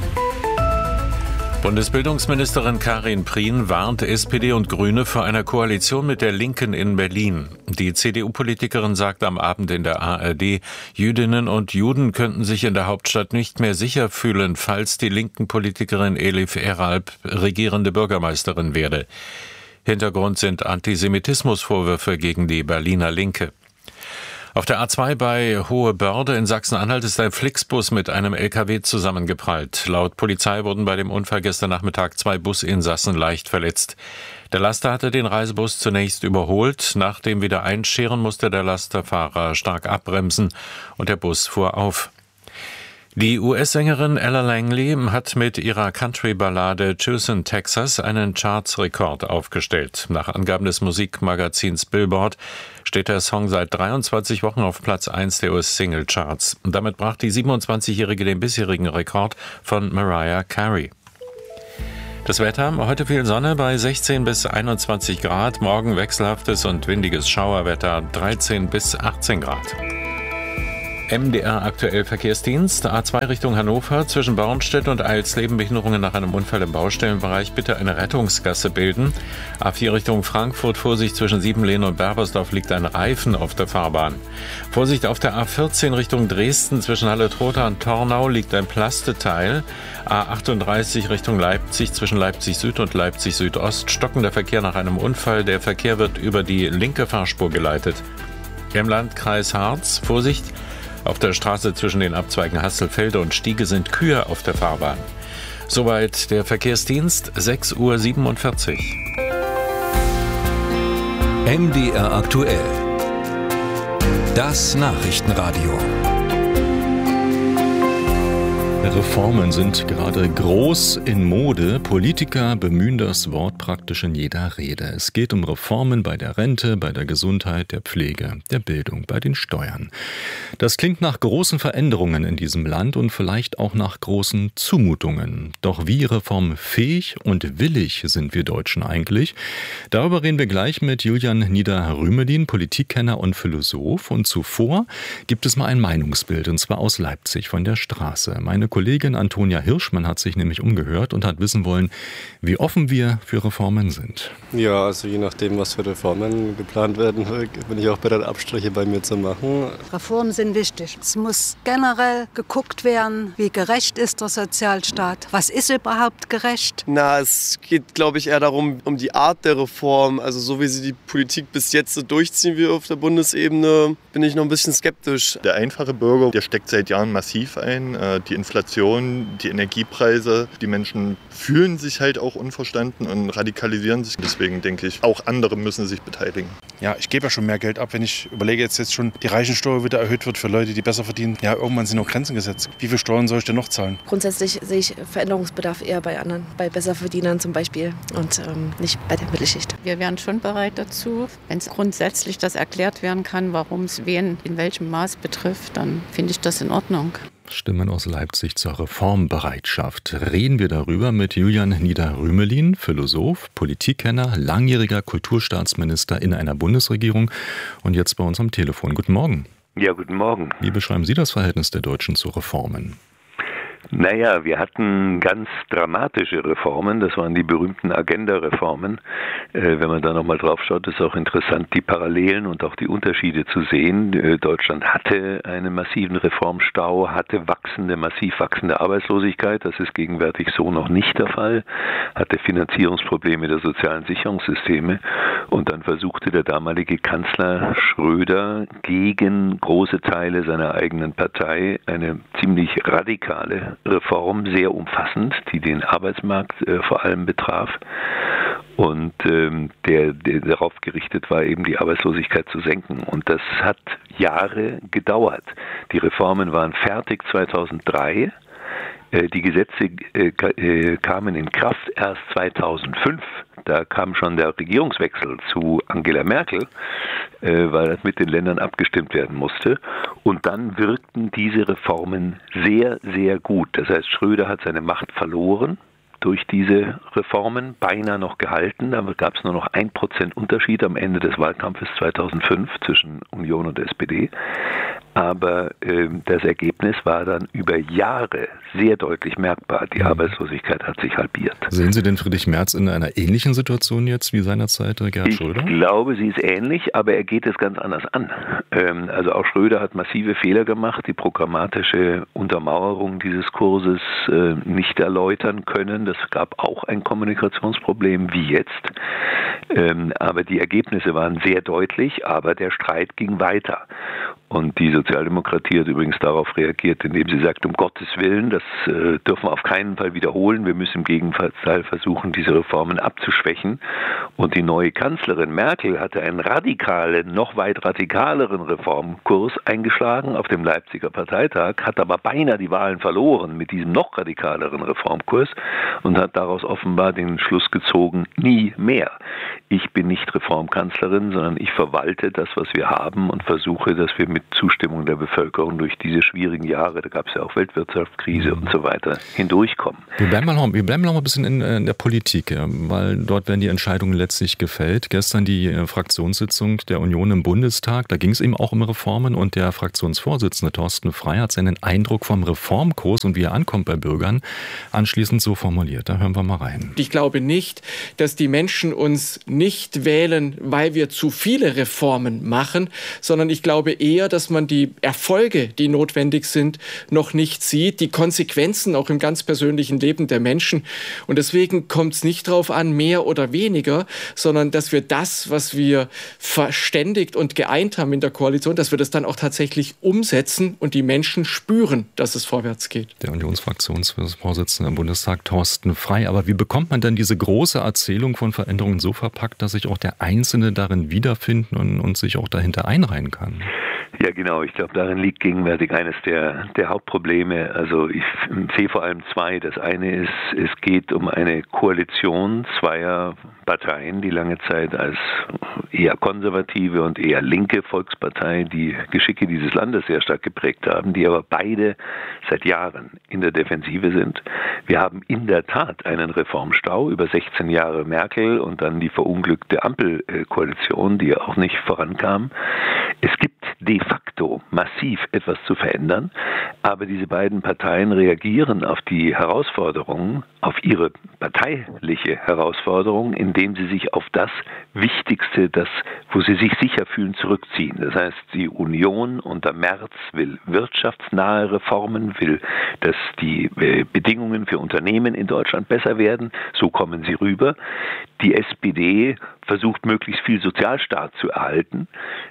Bundesbildungsministerin Karin Prien warnt S P D und Grüne vor einer Koalition mit der Linken in Berlin. Die C D U-Politikerin sagt am Abend in der A R D, Jüdinnen und Juden könnten sich in der Hauptstadt nicht mehr sicher fühlen, falls die linken Politikerin Elif Eralp regierende Bürgermeisterin werde. Hintergrund sind Antisemitismusvorwürfe gegen die Berliner Linke. Auf der A zwei bei Hohe Börde in Sachsen-Anhalt ist ein Flixbus mit einem L K W zusammengeprallt. Laut Polizei wurden bei dem Unfall gestern Nachmittag zwei Businsassen leicht verletzt. Der Laster hatte den Reisebus zunächst überholt. Nach dem Wiedereinscheren musste der Lasterfahrer stark abbremsen und der Bus fuhr auf. Die U S-Sängerin Ella Langley hat mit ihrer Country-Ballade Tucson, Texas einen Charts-Rekord aufgestellt. Nach Angaben des Musikmagazins Billboard steht der Song seit dreiundzwanzig Wochen auf Platz eins der U S-Single-Charts. Damit brach die siebenundzwanzigjährige den bisherigen Rekord von Mariah Carey. Das Wetter, heute viel Sonne bei sechzehn bis einundzwanzig Grad, morgen wechselhaftes und windiges Schauerwetter dreizehn bis achtzehn Grad. M D R aktuell Verkehrsdienst, A zwei Richtung Hannover, zwischen Bornstedt und Eilsleben Behinderungen nach einem Unfall im Baustellenbereich, bitte eine Rettungsgasse bilden. A vier Richtung Frankfurt, Vorsicht zwischen Siebenlehn und Berbersdorf liegt ein Reifen auf der Fahrbahn. Vorsicht auf der A vierzehn Richtung Dresden, zwischen Halle-Trotha und Tornau liegt ein Plasteteil. A achtunddreißig Richtung Leipzig, zwischen Leipzig Süd und Leipzig Südost, stockender Verkehr nach einem Unfall, der Verkehr wird über die linke Fahrspur geleitet. Im Landkreis Harz, Vorsicht, auf der Straße zwischen den Abzweigen Hasselfelde und Stiege sind Kühe auf der Fahrbahn. Soweit der Verkehrsdienst, sechs Uhr siebenundvierzig. M D R aktuell. Das Nachrichtenradio. Reformen sind gerade groß in Mode. Politiker bemühen das Wort praktisch in jeder Rede. Es geht um Reformen bei der Rente, bei der Gesundheit, der Pflege, der Bildung, bei den Steuern. Das klingt nach großen Veränderungen in diesem Land und vielleicht auch nach großen Zumutungen. Doch wie reformfähig und willig sind wir Deutschen eigentlich? Darüber reden wir gleich mit Julian Nieder-Rümelin, Politikkenner und Philosoph. Und zuvor gibt es mal ein Meinungsbild, und zwar aus Leipzig von der Straße. Meine Kollegin Antonia Hirschmann hat sich nämlich umgehört und hat wissen wollen, wie offen wir für Reformen sind. Ja, also je nachdem, was für Reformen geplant werden, bin ich auch bereit, Abstriche bei mir zu machen. Reformen sind wichtig. Es muss generell geguckt werden, wie gerecht ist der Sozialstaat. Was ist überhaupt gerecht? Na, es geht, glaube ich, eher darum, um die Art der Reform. Also so wie sie die Politik bis jetzt so durchziehen wie auf der Bundesebene, bin ich noch ein bisschen skeptisch. Der einfache Bürger, der steckt seit Jahren massiv ein. Die Inflation, die Energiepreise, die Menschen fühlen sich halt auch unverstanden und radikalisieren sich. Deswegen denke ich, auch andere müssen sich beteiligen. Ja, ich gebe ja schon mehr Geld ab, wenn ich überlege, jetzt, jetzt schon die Reichensteuer wieder erhöht wird für Leute, die besser verdienen. Ja, irgendwann sind auch Grenzen gesetzt. Wie viel Steuern soll ich denn noch zahlen? Grundsätzlich sehe ich Veränderungsbedarf eher bei anderen, bei Besserverdienern zum Beispiel und ähm, nicht bei der Mittelschicht. Wir wären schon bereit dazu, wenn es grundsätzlich das erklärt werden kann, warum es wen in welchem Maß betrifft, dann finde ich das in Ordnung. Stimmen aus Leipzig zur Reformbereitschaft. Reden wir darüber mit Julian Nieder-Rümelin, Philosoph, Politikkenner, langjähriger Kulturstaatsminister in einer Bundesregierung und jetzt bei uns am Telefon. Guten Morgen. Ja, guten Morgen. Wie beschreiben Sie das Verhältnis der Deutschen zu Reformen? Naja, wir hatten ganz dramatische Reformen, das waren die berühmten Agenda-Reformen. Äh, wenn man da nochmal drauf schaut, ist auch interessant, die Parallelen und auch die Unterschiede zu sehen. Äh, Deutschland hatte einen massiven Reformstau, hatte wachsende, massiv wachsende Arbeitslosigkeit, das ist gegenwärtig so noch nicht der Fall, hatte Finanzierungsprobleme der sozialen Sicherungssysteme und dann versuchte der damalige Kanzler Schröder gegen große Teile seiner eigenen Partei eine ziemlich radikale Reform, sehr umfassend, die den Arbeitsmarkt äh, vor allem betraf und ähm, der, der darauf gerichtet war, eben die Arbeitslosigkeit zu senken. Und das hat Jahre gedauert. Die Reformen waren fertig zweitausenddrei. Äh, die Gesetze äh, äh, kamen in Kraft erst zweitausendfünf. Da kam schon der Regierungswechsel zu Angela Merkel, äh, weil das mit den Ländern abgestimmt werden musste. Und dann wirkten diese Reformen sehr, sehr gut. Das heißt, Schröder hat seine Macht verloren durch diese Reformen, beinahe noch gehalten. Da gab es nur noch ein Prozent Unterschied am Ende des Wahlkampfes zweitausendfünf zwischen Union und S P D. Aber äh, das Ergebnis war dann über Jahre sehr deutlich merkbar. Die Arbeitslosigkeit hat sich halbiert. Sehen Sie den Friedrich Merz in einer ähnlichen Situation jetzt wie seinerzeit Gerhard Schröder? Ich glaube, sie ist ähnlich, aber er geht es ganz anders an. Ähm, also auch Schröder hat massive Fehler gemacht, die programmatische Untermauerung dieses Kurses äh, nicht erläutern können. Das gab auch ein Kommunikationsproblem wie jetzt. Ähm, aber die Ergebnisse waren sehr deutlich, aber der Streit ging weiter. Und die Sozialdemokratie hat übrigens darauf reagiert, indem sie sagt, um Gottes Willen, das äh, dürfen wir auf keinen Fall wiederholen. Wir müssen im Gegenteil versuchen, diese Reformen abzuschwächen. Und die neue Kanzlerin Merkel hatte einen radikalen, noch weit radikaleren Reformkurs eingeschlagen auf dem Leipziger Parteitag, hat aber beinahe die Wahlen verloren mit diesem noch radikaleren Reformkurs und hat daraus offenbar den Schluss gezogen, nie mehr. Ich bin nicht Reformkanzlerin, sondern ich verwalte das, was wir haben und versuche, dass wir mit Zustimmung der Bevölkerung durch diese schwierigen Jahre, da gab es ja auch Weltwirtschaftskrise mhm. und so weiter, hindurchkommen. Wir bleiben noch, wir bleiben noch mal ein bisschen in, in der Politik, weil dort werden die Entscheidungen letztlich gefällt. Gestern die Fraktionssitzung der Union im Bundestag, da ging es eben auch um Reformen und der Fraktionsvorsitzende Thorsten Frey hat seinen Eindruck vom Reformkurs und wie er ankommt bei Bürgern anschließend so formuliert. Da hören wir mal rein. Ich glaube nicht, dass die Menschen uns nicht wählen, weil wir zu viele Reformen machen, sondern ich glaube eher, dass man die Erfolge, die notwendig sind, noch nicht sieht, die Konsequenzen auch im ganz persönlichen Leben der Menschen. Und deswegen kommt es nicht darauf an, mehr oder weniger, sondern dass wir das, was wir verständigt und geeint haben in der Koalition, dass wir das dann auch tatsächlich umsetzen und die Menschen spüren, dass es vorwärts geht. Der Unionsfraktionsvorsitzende im Bundestag, Thorsten Frey. Aber wie bekommt man denn diese große Erzählung von Veränderungen so verpackt, dass sich auch der Einzelne darin wiederfinden und, und sich auch dahinter einreihen kann? Ja, genau. Ich glaube, darin liegt gegenwärtig eines der, der Hauptprobleme. Also ich sehe vor allem zwei. Das eine ist, es geht um eine Koalition zweier Parteien, die lange Zeit als eher konservative und eher linke Volkspartei die Geschicke dieses Landes sehr stark geprägt haben, die aber beide seit Jahren in der Defensive sind. Wir haben in der Tat einen Reformstau über sechzehn Jahre Merkel und dann die verunglückte Ampelkoalition, die ja auch nicht vorankam. Es gibt de facto massiv etwas zu verändern, aber diese beiden Parteien reagieren auf die Herausforderungen, auf ihre parteiliche Herausforderung, indem sie sich auf das Wichtigste, das, wo sie sich sicher fühlen, zurückziehen. Das heißt, die Union unter Merz will wirtschaftsnahe Reformen, will, dass die Bedingungen für Unternehmen in Deutschland besser werden. So kommen sie rüber. Die S P D versucht, möglichst viel Sozialstaat zu erhalten.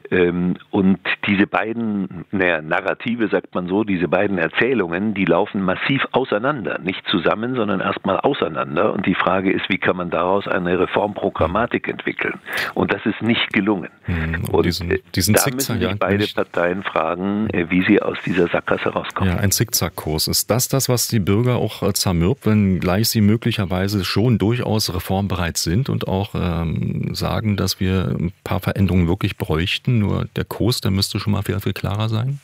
Und diese beiden, naja, Narrative, sagt man so, diese beiden Erzählungen, die laufen massiv auseinander. Nicht zusammen, sondern erstmal auseinander. Und die Frage ist, wie kann man daraus eine Reformprogrammatik entwickeln? Und das ist nicht gelungen. Und, und diesen, diesen da müssen sich beide Parteien fragen, wie sie aus dieser Sackgasse rauskommen. Ja, ein Zickzackkurs. Ist das das, was die Bürger auch zermürbt, wenn gleich sie möglicherweise schon durchaus reformbereit sind und auch ähm, sagen, dass wir ein paar Veränderungen wirklich bräuchten, nur der Kurs, der müsste schon mal viel, viel klarer sein?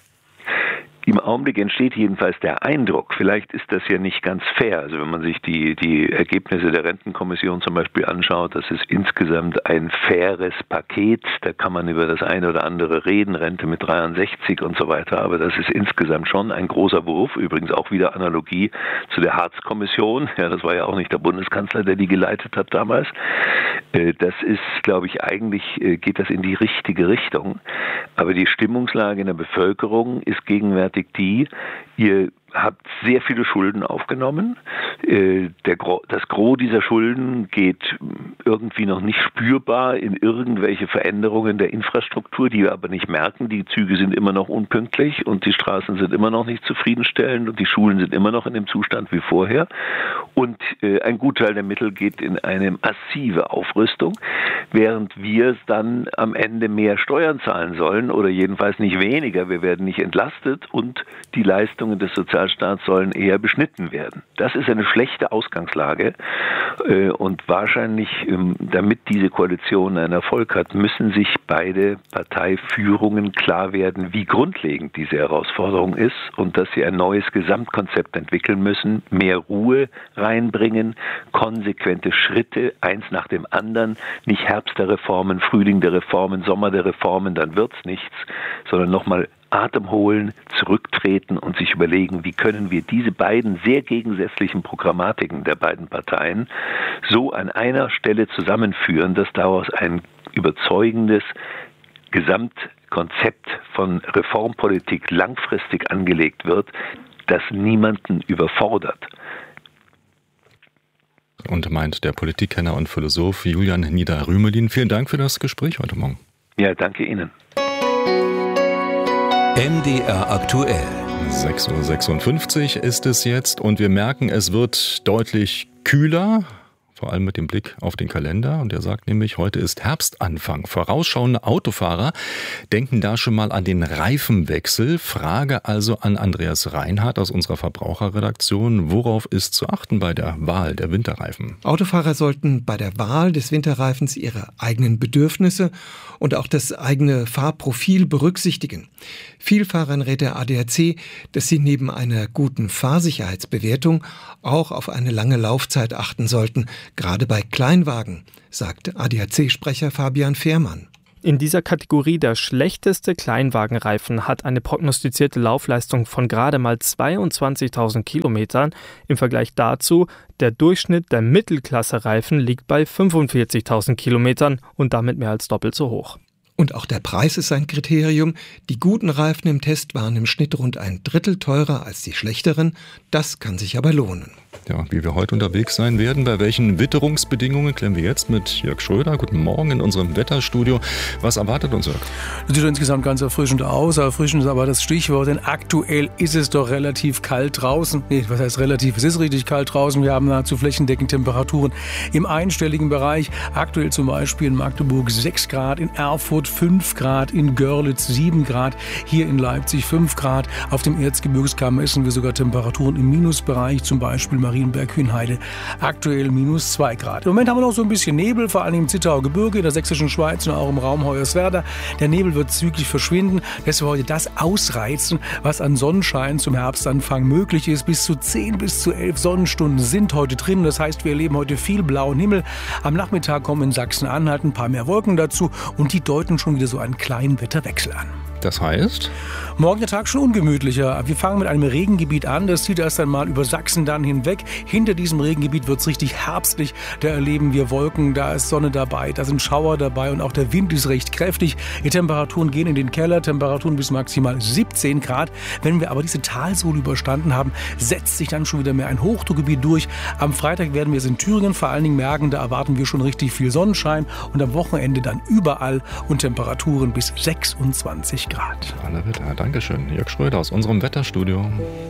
Im Augenblick entsteht jedenfalls der Eindruck, vielleicht ist das ja nicht ganz fair. Also wenn man sich die, die Ergebnisse der Rentenkommission zum Beispiel anschaut, das ist insgesamt ein faires Paket. Da kann man über das eine oder andere reden, Rente mit dreiundsechzig und so weiter. Aber das ist insgesamt schon ein großer Wurf. Übrigens auch wieder Analogie zu der Hartz-Kommission. Ja, das war ja auch nicht der Bundeskanzler, der die geleitet hat damals. Das ist, glaube ich, eigentlich geht das in die richtige Richtung. Aber die Stimmungslage in der Bevölkerung ist gegenwärtig die, ihr habt sehr viele Schulden aufgenommen. Der, das Gros dieser Schulden geht irgendwie noch nicht spürbar in irgendwelche Veränderungen der Infrastruktur, die wir aber nicht merken. Die Züge sind immer noch unpünktlich und die Straßen sind immer noch nicht zufriedenstellend und die Schulen sind immer noch in dem Zustand wie vorher. Und ein Gutteil der Mittel geht in eine massive Aufrüstung, während wir dann am Ende mehr Steuern zahlen sollen oder jedenfalls nicht weniger. Wir werden nicht entlastet und die Leistungen des Sozialstaats sollen eher beschnitten werden. Das ist eine schlechte Ausgangslage und wahrscheinlich, damit diese Koalition einen Erfolg hat, müssen sich beide Parteiführungen klar werden, wie grundlegend diese Herausforderung ist und dass sie ein neues Gesamtkonzept entwickeln müssen, mehr Ruhe reinbringen, konsequente Schritte, eins nach dem anderen, nicht Herbst der Reformen, Frühling der Reformen, Sommer der Reformen, dann wird's nichts, sondern nochmal Atem holen, zurücktreten und sich überlegen, wie können wir diese beiden sehr gegensätzlichen Programmatiken der beiden Parteien so an einer Stelle zusammenführen, dass daraus ein überzeugendes Gesamtkonzept von Reformpolitik langfristig angelegt wird, das niemanden überfordert. Und meint der Politikkenner und Philosoph Julian Nieder-Rümelin. Vielen Dank für das Gespräch heute Morgen. Ja, danke Ihnen. M D R aktuell. sechs Uhr sechsundfünfzig ist es jetzt und wir merken, es wird deutlich kühler. Vor allem mit dem Blick auf den Kalender. Und er sagt nämlich, heute ist Herbstanfang. Vorausschauende Autofahrer denken da schon mal an den Reifenwechsel. Frage also an Andreas Reinhardt aus unserer Verbraucherredaktion. Worauf ist zu achten bei der Wahl der Winterreifen? Autofahrer sollten bei der Wahl des Winterreifens ihre eigenen Bedürfnisse und auch das eigene Fahrprofil berücksichtigen. Vielfahrern rät der A D A C, dass sie neben einer guten Fahrsicherheitsbewertung auch auf eine lange Laufzeit achten sollten. Gerade bei Kleinwagen, sagt A D A C-Sprecher Fabian Fehrmann. In dieser Kategorie der schlechteste Kleinwagenreifen hat eine prognostizierte Laufleistung von gerade mal zweiundzwanzigtausend Kilometern. Im Vergleich dazu, der Durchschnitt der Mittelklasse-Reifen liegt bei fünfundvierzigtausend Kilometern und damit mehr als doppelt so hoch. Und auch der Preis ist ein Kriterium. Die guten Reifen im Test waren im Schnitt rund ein Drittel teurer als die schlechteren. Das kann sich aber lohnen. Ja, wie wir heute unterwegs sein werden, bei welchen Witterungsbedingungen, klären wir jetzt mit Jörg Schröder. Guten Morgen in unserem Wetterstudio. Was erwartet uns, Jörg? Das sieht insgesamt ganz erfrischend aus. Erfrischend ist aber das Stichwort, denn aktuell ist es doch relativ kalt draußen. Nee, was heißt relativ? Es ist richtig kalt draußen. Wir haben nahezu flächendeckend Temperaturen im einstelligen Bereich. Aktuell zum Beispiel in Magdeburg sechs Grad, in Erfurt fünf Grad, in Görlitz sieben Grad, hier in Leipzig fünf Grad. Auf dem Erzgebirgskamm messen wir sogar Temperaturen im Minusbereich, zum Beispiel Marienberg-Kühnheide, aktuell minus zwei Grad. Im Moment haben wir noch so ein bisschen Nebel, vor allem im Zittauer Gebirge, in der sächsischen Schweiz und auch im Raum Hoyerswerda. Der Nebel wird zügig verschwinden, dass wir heute das ausreizen, was an Sonnenschein zum Herbstanfang möglich ist. Bis zu zehn bis zu elf Sonnenstunden sind heute drin. Das heißt, wir erleben heute viel blauen Himmel. Am Nachmittag kommen in Sachsen-Anhalt ein paar mehr Wolken dazu und die deuten schon wieder so einen kleinen Wetterwechsel an. Das heißt? Morgen der Tag schon ungemütlicher. Wir fangen mit einem Regengebiet an. Das zieht erst einmal über Sachsen dann hinweg. Hinter diesem Regengebiet wird es richtig herbstlich. Da erleben wir Wolken, da ist Sonne dabei, da sind Schauer dabei und auch der Wind ist recht kräftig. Die Temperaturen gehen in den Keller, Temperaturen bis maximal siebzehn Grad. Wenn wir aber diese Talsohle überstanden haben, setzt sich dann schon wieder mehr ein Hochdruckgebiet durch. Am Freitag werden wir es in Thüringen vor allen Dingen merken, da erwarten wir schon richtig viel Sonnenschein und am Wochenende dann überall und Temperaturen bis sechsundzwanzig Grad. Alle Wetter. Dankeschön. Jörg Schröder aus unserem Wetterstudio.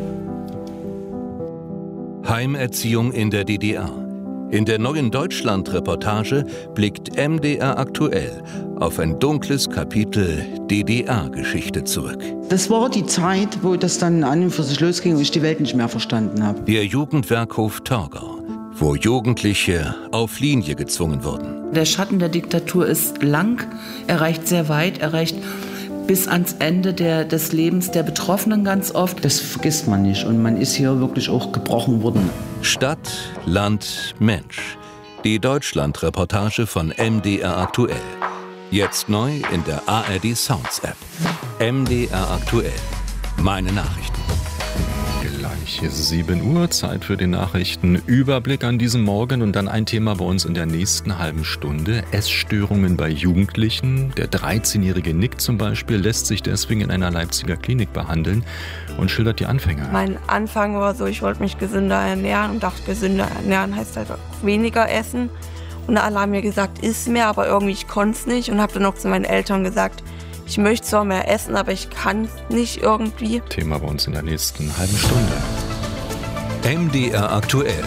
Heimerziehung in der D D R. In der neuen Deutschland-Reportage blickt M D R aktuell auf ein dunkles Kapitel D D R-Geschichte zurück. Das war die Zeit, wo das dann an und für sich losging und ich die Welt nicht mehr verstanden habe. Der Jugendwerkhof Torgau, wo Jugendliche auf Linie gezwungen wurden. Der Schatten der Diktatur ist lang, er reicht sehr weit, er reicht bis ans Ende der, des Lebens der Betroffenen ganz oft. Das vergisst man nicht und man ist hier wirklich auch gebrochen worden. Stadt, Land, Mensch. Die Deutschland-Reportage von M D R aktuell. Jetzt neu in der A R D Sounds App. M D R aktuell. Meine Nachrichten. Gleich sieben Uhr, Zeit für den Nachrichtenüberblick an diesem Morgen und dann ein Thema bei uns in der nächsten halben Stunde. Essstörungen bei Jugendlichen. Der dreizehnjährige Nick zum Beispiel lässt sich deswegen in einer Leipziger Klinik behandeln und schildert die Anfänge. Mein Anfang war so, ich wollte mich gesünder ernähren und dachte, gesünder ernähren heißt halt weniger essen. Und alle haben mir gesagt, iss mehr, aber irgendwie ich konnte es nicht und habe dann noch zu meinen Eltern gesagt, ich möchte zwar mehr essen, aber ich kann es nicht irgendwie. Thema bei uns in der nächsten halben Stunde. M D R aktuell.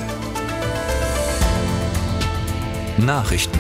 Nachrichten.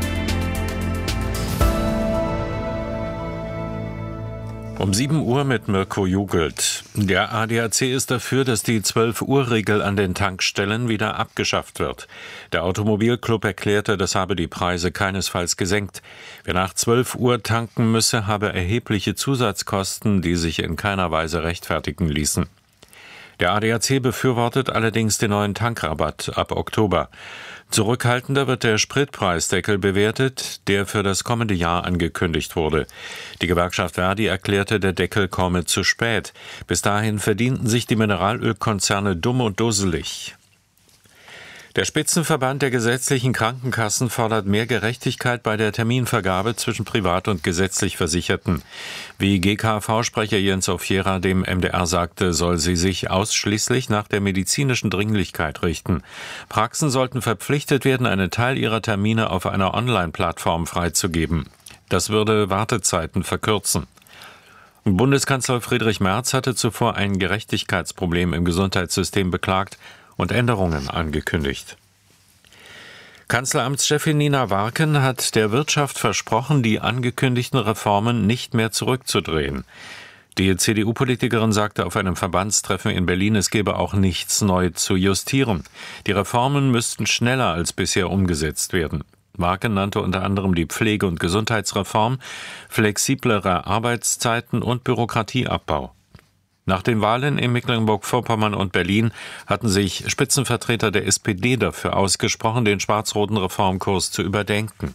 Um sieben Uhr mit Mirko Jugelt. Der A D A C ist dafür, dass die zwölf Uhr Regel an den Tankstellen wieder abgeschafft wird. Der Automobilclub erklärte, das habe die Preise keinesfalls gesenkt. Wer nach zwölf Uhr tanken müsse, habe erhebliche Zusatzkosten, die sich in keiner Weise rechtfertigen ließen. Der A D A C befürwortet allerdings den neuen Tankrabatt ab Oktober. Zurückhaltender wird der Spritpreisdeckel bewertet, der für das kommende Jahr angekündigt wurde. Die Gewerkschaft Verdi erklärte, der Deckel komme zu spät. Bis dahin verdienten sich die Mineralölkonzerne dumm und dusselig. Der Spitzenverband der gesetzlichen Krankenkassen fordert mehr Gerechtigkeit bei der Terminvergabe zwischen privat und gesetzlich Versicherten. Wie G K V-Sprecher Jens Ofiera dem M D R sagte, soll sie sich ausschließlich nach der medizinischen Dringlichkeit richten. Praxen sollten verpflichtet werden, einen Teil ihrer Termine auf einer Online-Plattform freizugeben. Das würde Wartezeiten verkürzen. Bundeskanzler Friedrich Merz hatte zuvor ein Gerechtigkeitsproblem im Gesundheitssystem beklagt und Änderungen angekündigt. Kanzleramtschefin Nina Warken hat der Wirtschaft versprochen, die angekündigten Reformen nicht mehr zurückzudrehen. Die C D U-Politikerin sagte auf einem Verbandstreffen in Berlin, es gebe auch nichts neu zu justieren. Die Reformen müssten schneller als bisher umgesetzt werden. Warken nannte unter anderem die Pflege- und Gesundheitsreform, flexiblere Arbeitszeiten und Bürokratieabbau. Nach den Wahlen in Mecklenburg-Vorpommern und Berlin hatten sich Spitzenvertreter der S P D dafür ausgesprochen, den schwarz-roten Reformkurs zu überdenken.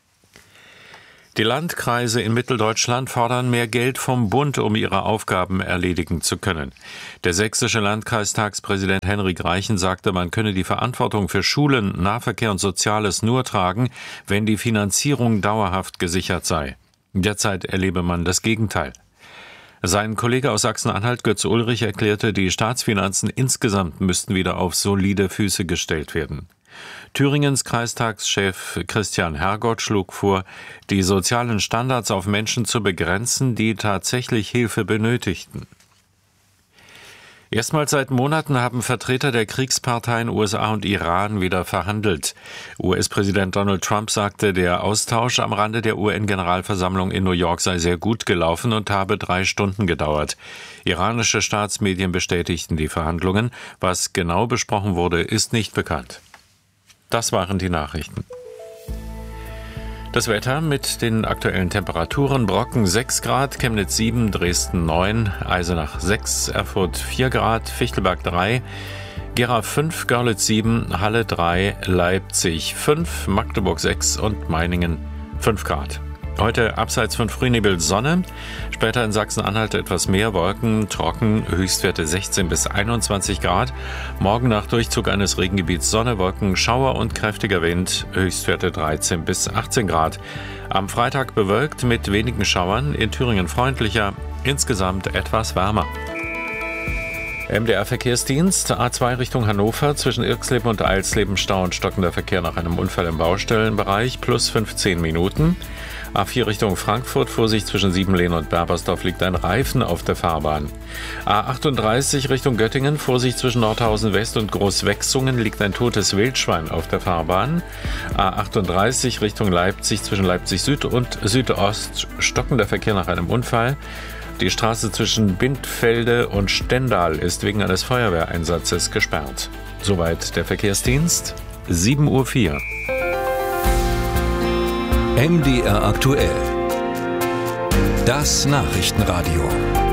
Die Landkreise in Mitteldeutschland fordern mehr Geld vom Bund, um ihre Aufgaben erledigen zu können. Der sächsische Landkreistagspräsident Henrik Reichen sagte, man könne die Verantwortung für Schulen, Nahverkehr und Soziales nur tragen, wenn die Finanzierung dauerhaft gesichert sei. Derzeit erlebe man das Gegenteil. Sein Kollege aus Sachsen-Anhalt, Götz Ulrich, erklärte, die Staatsfinanzen insgesamt müssten wieder auf solide Füße gestellt werden. Thüringens Kreistagschef Christian Hergott schlug vor, die sozialen Standards auf Menschen zu begrenzen, die tatsächlich Hilfe benötigten. Erstmals seit Monaten haben Vertreter der Kriegsparteien U S A und Iran wieder verhandelt. U S-Präsident Donald Trump sagte, der Austausch am Rande der U N-Generalversammlung in New York sei sehr gut gelaufen und habe drei Stunden gedauert. Iranische Staatsmedien bestätigten die Verhandlungen. Was genau besprochen wurde, ist nicht bekannt. Das waren die Nachrichten. Das Wetter mit den aktuellen Temperaturen: Brocken sechs Grad, Chemnitz sieben, Dresden neun, Eisenach sechs, Erfurt vier Grad, Fichtelberg drei, Gera fünf, Görlitz sieben, Halle drei, Leipzig fünf, Magdeburg sechs und Meiningen fünf Grad. Heute abseits von Frühnebel Sonne, später in Sachsen-Anhalt etwas mehr Wolken, trocken, Höchstwerte sechzehn bis einundzwanzig Grad. Morgen nach Durchzug eines Regengebiets Sonne, Wolken, Schauer und kräftiger Wind, Höchstwerte dreizehn bis achtzehn Grad. Am Freitag bewölkt mit wenigen Schauern, in Thüringen freundlicher, insgesamt etwas wärmer. M D R-Verkehrsdienst, A zwei Richtung Hannover, zwischen Irxleben und Eilsleben Stau und stockender Verkehr nach einem Unfall im Baustellenbereich, plus fünfzehn Minuten. A vier Richtung Frankfurt, Vorsicht zwischen Siebenlehn und Berbersdorf, liegt ein Reifen auf der Fahrbahn. A achtunddreißig Richtung Göttingen, Vorsicht zwischen Nordhausen West und Großwechsungen, liegt ein totes Wildschwein auf der Fahrbahn. A achtunddreißig Richtung Leipzig, zwischen Leipzig Süd und Südost, stockender Verkehr nach einem Unfall. Die Straße zwischen Bindfelde und Stendal ist wegen eines Feuerwehreinsatzes gesperrt. Soweit der Verkehrsdienst, sieben Uhr vier. M D R aktuell. Das Nachrichtenradio.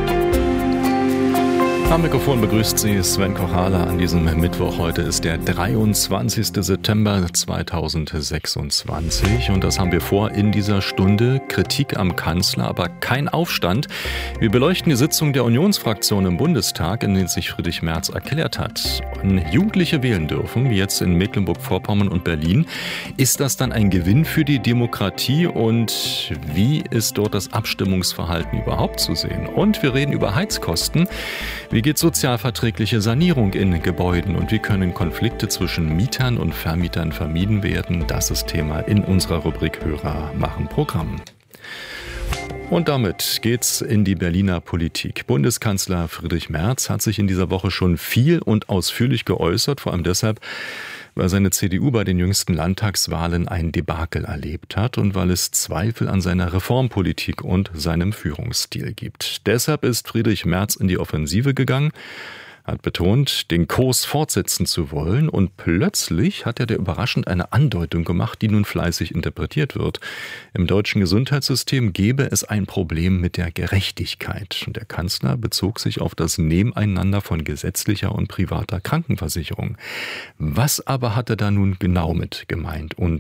Am Mikrofon begrüßt Sie Sven Kochale an diesem Mittwoch. Heute ist der dreiundzwanzigster September zweitausendsechsundzwanzig und das haben wir vor in dieser Stunde. Kritik am Kanzler, aber kein Aufstand. Wir beleuchten die Sitzung der Unionsfraktion im Bundestag, in der sich Friedrich Merz erklärt hat, wenn Jugendliche wählen dürfen, wie jetzt in Mecklenburg-Vorpommern und Berlin. Ist das dann ein Gewinn für die Demokratie und wie ist dort das Abstimmungsverhalten überhaupt zu sehen? Und wir reden über Heizkosten. Wie geht sozialverträgliche Sanierung in Gebäuden und wie können Konflikte zwischen Mietern und Vermietern vermieden werden? Das ist Thema in unserer Rubrik Hörer machen Programm. Und damit geht's in die Berliner Politik. Bundeskanzler Friedrich Merz hat sich in dieser Woche schon viel und ausführlich geäußert, vor allem deshalb, weil seine C D U bei den jüngsten Landtagswahlen ein Debakel erlebt hat und weil es Zweifel an seiner Reformpolitik und seinem Führungsstil gibt. Deshalb ist Friedrich Merz in die Offensive gegangen, hat betont, den Kurs fortsetzen zu wollen und plötzlich hat er der überraschend eine Andeutung gemacht, die nun fleißig interpretiert wird. Im deutschen Gesundheitssystem gäbe es ein Problem mit der Gerechtigkeit. Und der Kanzler bezog sich auf das Nebeneinander von gesetzlicher und privater Krankenversicherung. Was aber hat er da nun genau mit gemeint und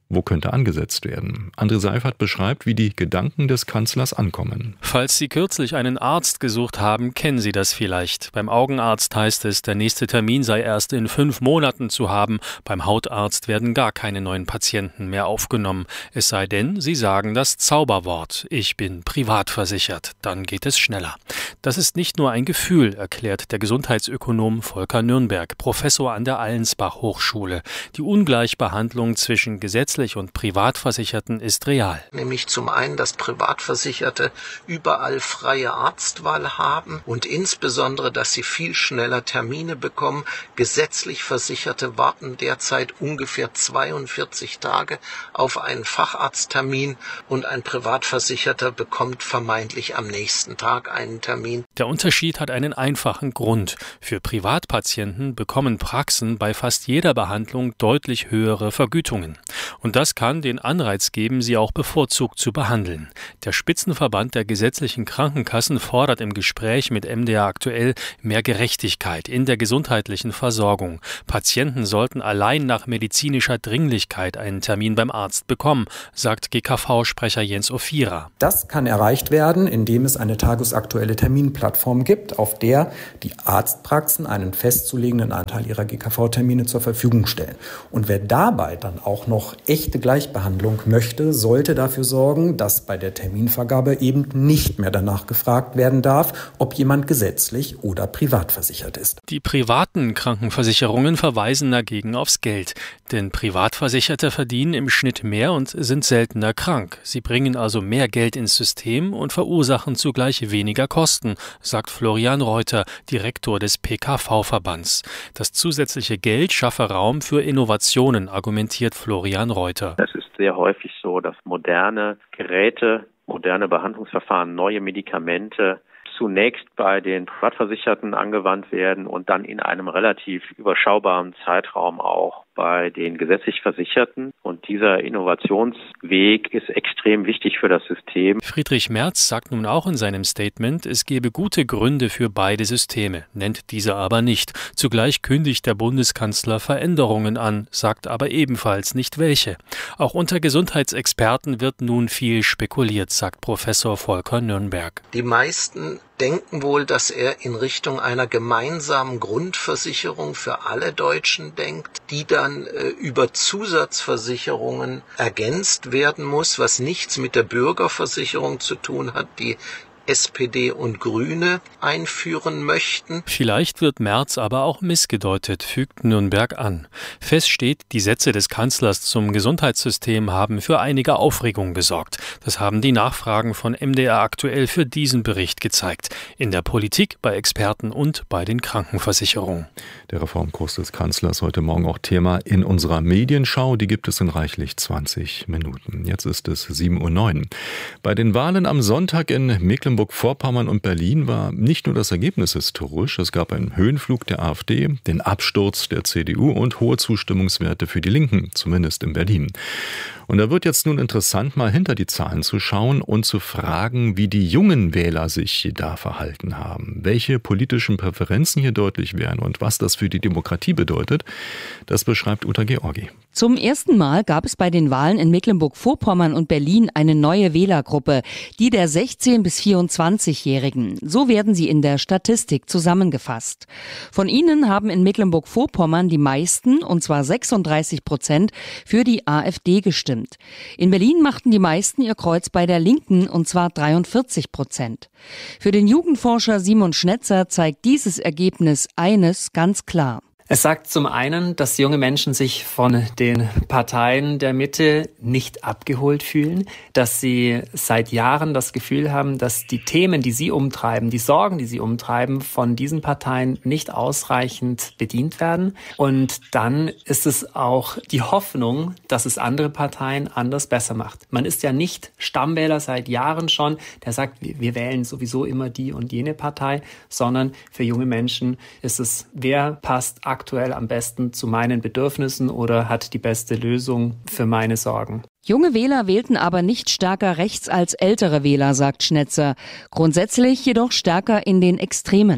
Wo könnte angesetzt werden? André Seifert beschreibt, wie die Gedanken des Kanzlers ankommen. Falls Sie kürzlich einen Arzt gesucht haben, kennen Sie das vielleicht. Beim Augenarzt heißt es, der nächste Termin sei erst in fünf Monaten zu haben. Beim Hautarzt werden gar keine neuen Patienten mehr aufgenommen. Es sei denn, Sie sagen das Zauberwort: Ich bin privat versichert. Dann geht es schneller. Das ist nicht nur ein Gefühl, erklärt der Gesundheitsökonom Volker Nürnberg, Professor an der Allensbach-Hochschule. Die Ungleichbehandlung zwischen gesetzlich und Privatversicherten ist real. Nämlich zum einen, dass Privatversicherte überall freie Arztwahl haben und insbesondere, dass sie viel schneller Termine bekommen. Gesetzlich Versicherte warten derzeit ungefähr zweiundvierzig Tage auf einen Facharzttermin und ein Privatversicherter bekommt vermeintlich am nächsten Tag einen Termin. Der Unterschied hat einen einfachen Grund. Für Privatpatienten bekommen Praxen bei fast jeder Behandlung deutlich höhere Vergütungen. Und das kann den Anreiz geben, sie auch bevorzugt zu behandeln. Der Spitzenverband der gesetzlichen Krankenkassen fordert im Gespräch mit M D R aktuell mehr Gerechtigkeit in der gesundheitlichen Versorgung. Patienten sollten allein nach medizinischer Dringlichkeit einen Termin beim Arzt bekommen, sagt G K V-Sprecher Jens Ophira. Das kann erreicht werden, indem es eine tagesaktuelle Terminplattform gibt, auf der die Arztpraxen einen festzulegenden Anteil ihrer G K V-Termine zur Verfügung stellen. Und wer dabei dann auch noch echte Gleichbehandlung möchte, sollte dafür sorgen, dass bei der Terminvergabe eben nicht mehr danach gefragt werden darf, ob jemand gesetzlich oder privat versichert ist. Die privaten Krankenversicherungen verweisen dagegen aufs Geld. Denn Privatversicherte verdienen im Schnitt mehr und sind seltener krank. Sie bringen also mehr Geld ins System und verursachen zugleich weniger Kosten, sagt Florian Reuter, Direktor des P K V-Verbands. Das zusätzliche Geld schaffe Raum für Innovationen, argumentiert Florian Reuter. Es ist sehr häufig so, dass moderne Geräte, moderne Behandlungsverfahren, neue Medikamente zunächst bei den Privatversicherten angewandt werden und dann in einem relativ überschaubaren Zeitraum auch bei den gesetzlich Versicherten. Und dieser Innovationsweg ist extrem wichtig für das System. Friedrich Merz sagt nun auch in seinem Statement, es gebe gute Gründe für beide Systeme, nennt diese aber nicht. Zugleich kündigt der Bundeskanzler Veränderungen an, sagt aber ebenfalls nicht welche. Auch unter Gesundheitsexperten wird nun viel spekuliert, sagt Professor Volker Nürnberg. Die meisten denken wohl, dass er in Richtung einer gemeinsamen Grundversicherung für alle Deutschen denkt, die dann äh, über Zusatzversicherungen ergänzt werden muss, was nichts mit der Bürgerversicherung zu tun hat, die S P D und Grüne einführen möchten. Vielleicht wird Merz aber auch missgedeutet, fügt Nürnberg an. Fest steht, die Sätze des Kanzlers zum Gesundheitssystem haben für einige Aufregung gesorgt. Das haben die Nachfragen von M D R aktuell für diesen Bericht gezeigt. In der Politik, bei Experten und bei den Krankenversicherungen. Der Reformkurs des Kanzlers heute Morgen auch Thema in unserer Medienschau. Die gibt es in reichlich zwanzig Minuten. Jetzt ist es sieben Uhr neun. Bei den Wahlen am Sonntag in Mecklenburg-Vorpommern und Berlin war nicht nur das Ergebnis historisch. Es gab einen Höhenflug der AfD, den Absturz der C D U und hohe Zustimmungswerte für die Linken, zumindest in Berlin. Und da wird jetzt nun interessant, mal hinter die Zahlen zu schauen und zu fragen, wie die jungen Wähler sich da verhalten haben, welche politischen Präferenzen hier deutlich wären und was das für die Demokratie bedeutet. Das beschreibt Uta Georgi. Zum ersten Mal gab es bei den Wahlen in Mecklenburg-Vorpommern und Berlin eine neue Wählergruppe, die der sechzehn- bis vierundzwanzigjährigen. So werden sie in der Statistik zusammengefasst. Von ihnen haben in Mecklenburg-Vorpommern die meisten, und zwar sechsunddreißig Prozent, für die AfD gestimmt. In Berlin machten die meisten ihr Kreuz bei der Linken, und zwar dreiundvierzig Prozent. Für den Jugendforscher Simon Schnetzer zeigt dieses Ergebnis eines ganz klar. Es sagt zum einen, dass junge Menschen sich von den Parteien der Mitte nicht abgeholt fühlen, dass sie seit Jahren das Gefühl haben, dass die Themen, die sie umtreiben, die Sorgen, die sie umtreiben, von diesen Parteien nicht ausreichend bedient werden. Und dann ist es auch die Hoffnung, dass es andere Parteien anders besser macht. Man ist ja nicht Stammwähler seit Jahren schon, der sagt, wir wählen sowieso immer die und jene Partei, sondern für junge Menschen ist es, wer passt aktuell am besten zu meinen Bedürfnissen oder hat die beste Lösung für meine Sorgen. Junge Wähler wählten aber nicht stärker rechts als ältere Wähler, sagt Schnetzer. Grundsätzlich jedoch stärker in den Extremen.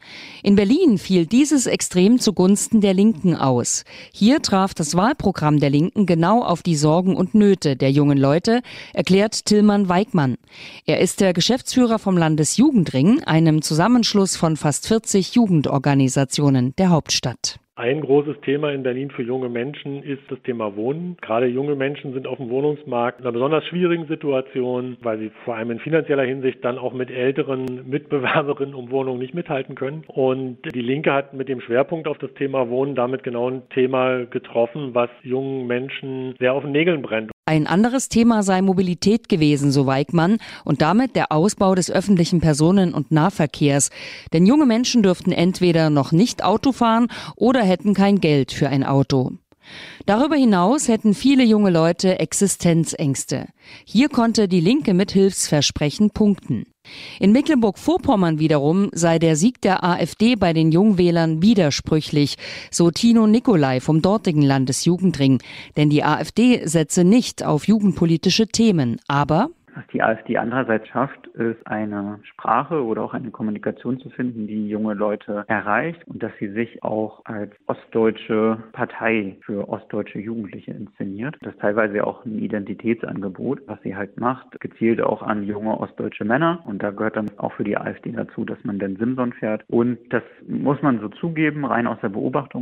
In Berlin fiel dieses Extrem zugunsten der Linken aus. Hier traf das Wahlprogramm der Linken genau auf die Sorgen und Nöte der jungen Leute, erklärt Tillmann Weigmann. Er ist der Geschäftsführer vom Landesjugendring, einem Zusammenschluss von fast vierzig Jugendorganisationen der Hauptstadt. Ein großes Thema in Berlin für junge Menschen ist das Thema Wohnen. Gerade junge Menschen sind auf dem Wohnungsmarkt in einer besonders schwierigen Situation, weil sie vor allem in finanzieller Hinsicht dann auch mit älteren Mitbewerberinnen um Wohnungen nicht mithalten können. Und die Linke hat mit dem Schwerpunkt auf das Thema Wohnen damit genau ein Thema getroffen, was jungen Menschen sehr auf den Nägeln brennt. Ein anderes Thema sei Mobilität gewesen, so Weigmann, und damit der Ausbau des öffentlichen Personen- und Nahverkehrs. Denn junge Menschen dürften entweder noch nicht Auto fahren oder hätten kein Geld für ein Auto. Darüber hinaus hätten viele junge Leute Existenzängste. Hier konnte die Linke mit Hilfsversprechen punkten. In Mecklenburg-Vorpommern wiederum sei der Sieg der AfD bei den Jungwählern widersprüchlich, so Tino Nicolai vom dortigen Landesjugendring. Denn die AfD setze nicht auf jugendpolitische Themen, aber was die AfD andererseits schafft, ist eine Sprache oder auch eine Kommunikation zu finden, die junge Leute erreicht und dass sie sich auch als ostdeutsche Partei für ostdeutsche Jugendliche inszeniert. Das ist teilweise auch ein Identitätsangebot, was sie halt macht, gezielt auch an junge ostdeutsche Männer. Und da gehört dann auch für die AfD dazu, dass man den Simson fährt. Und das muss man so zugeben, rein aus der Beobachtung.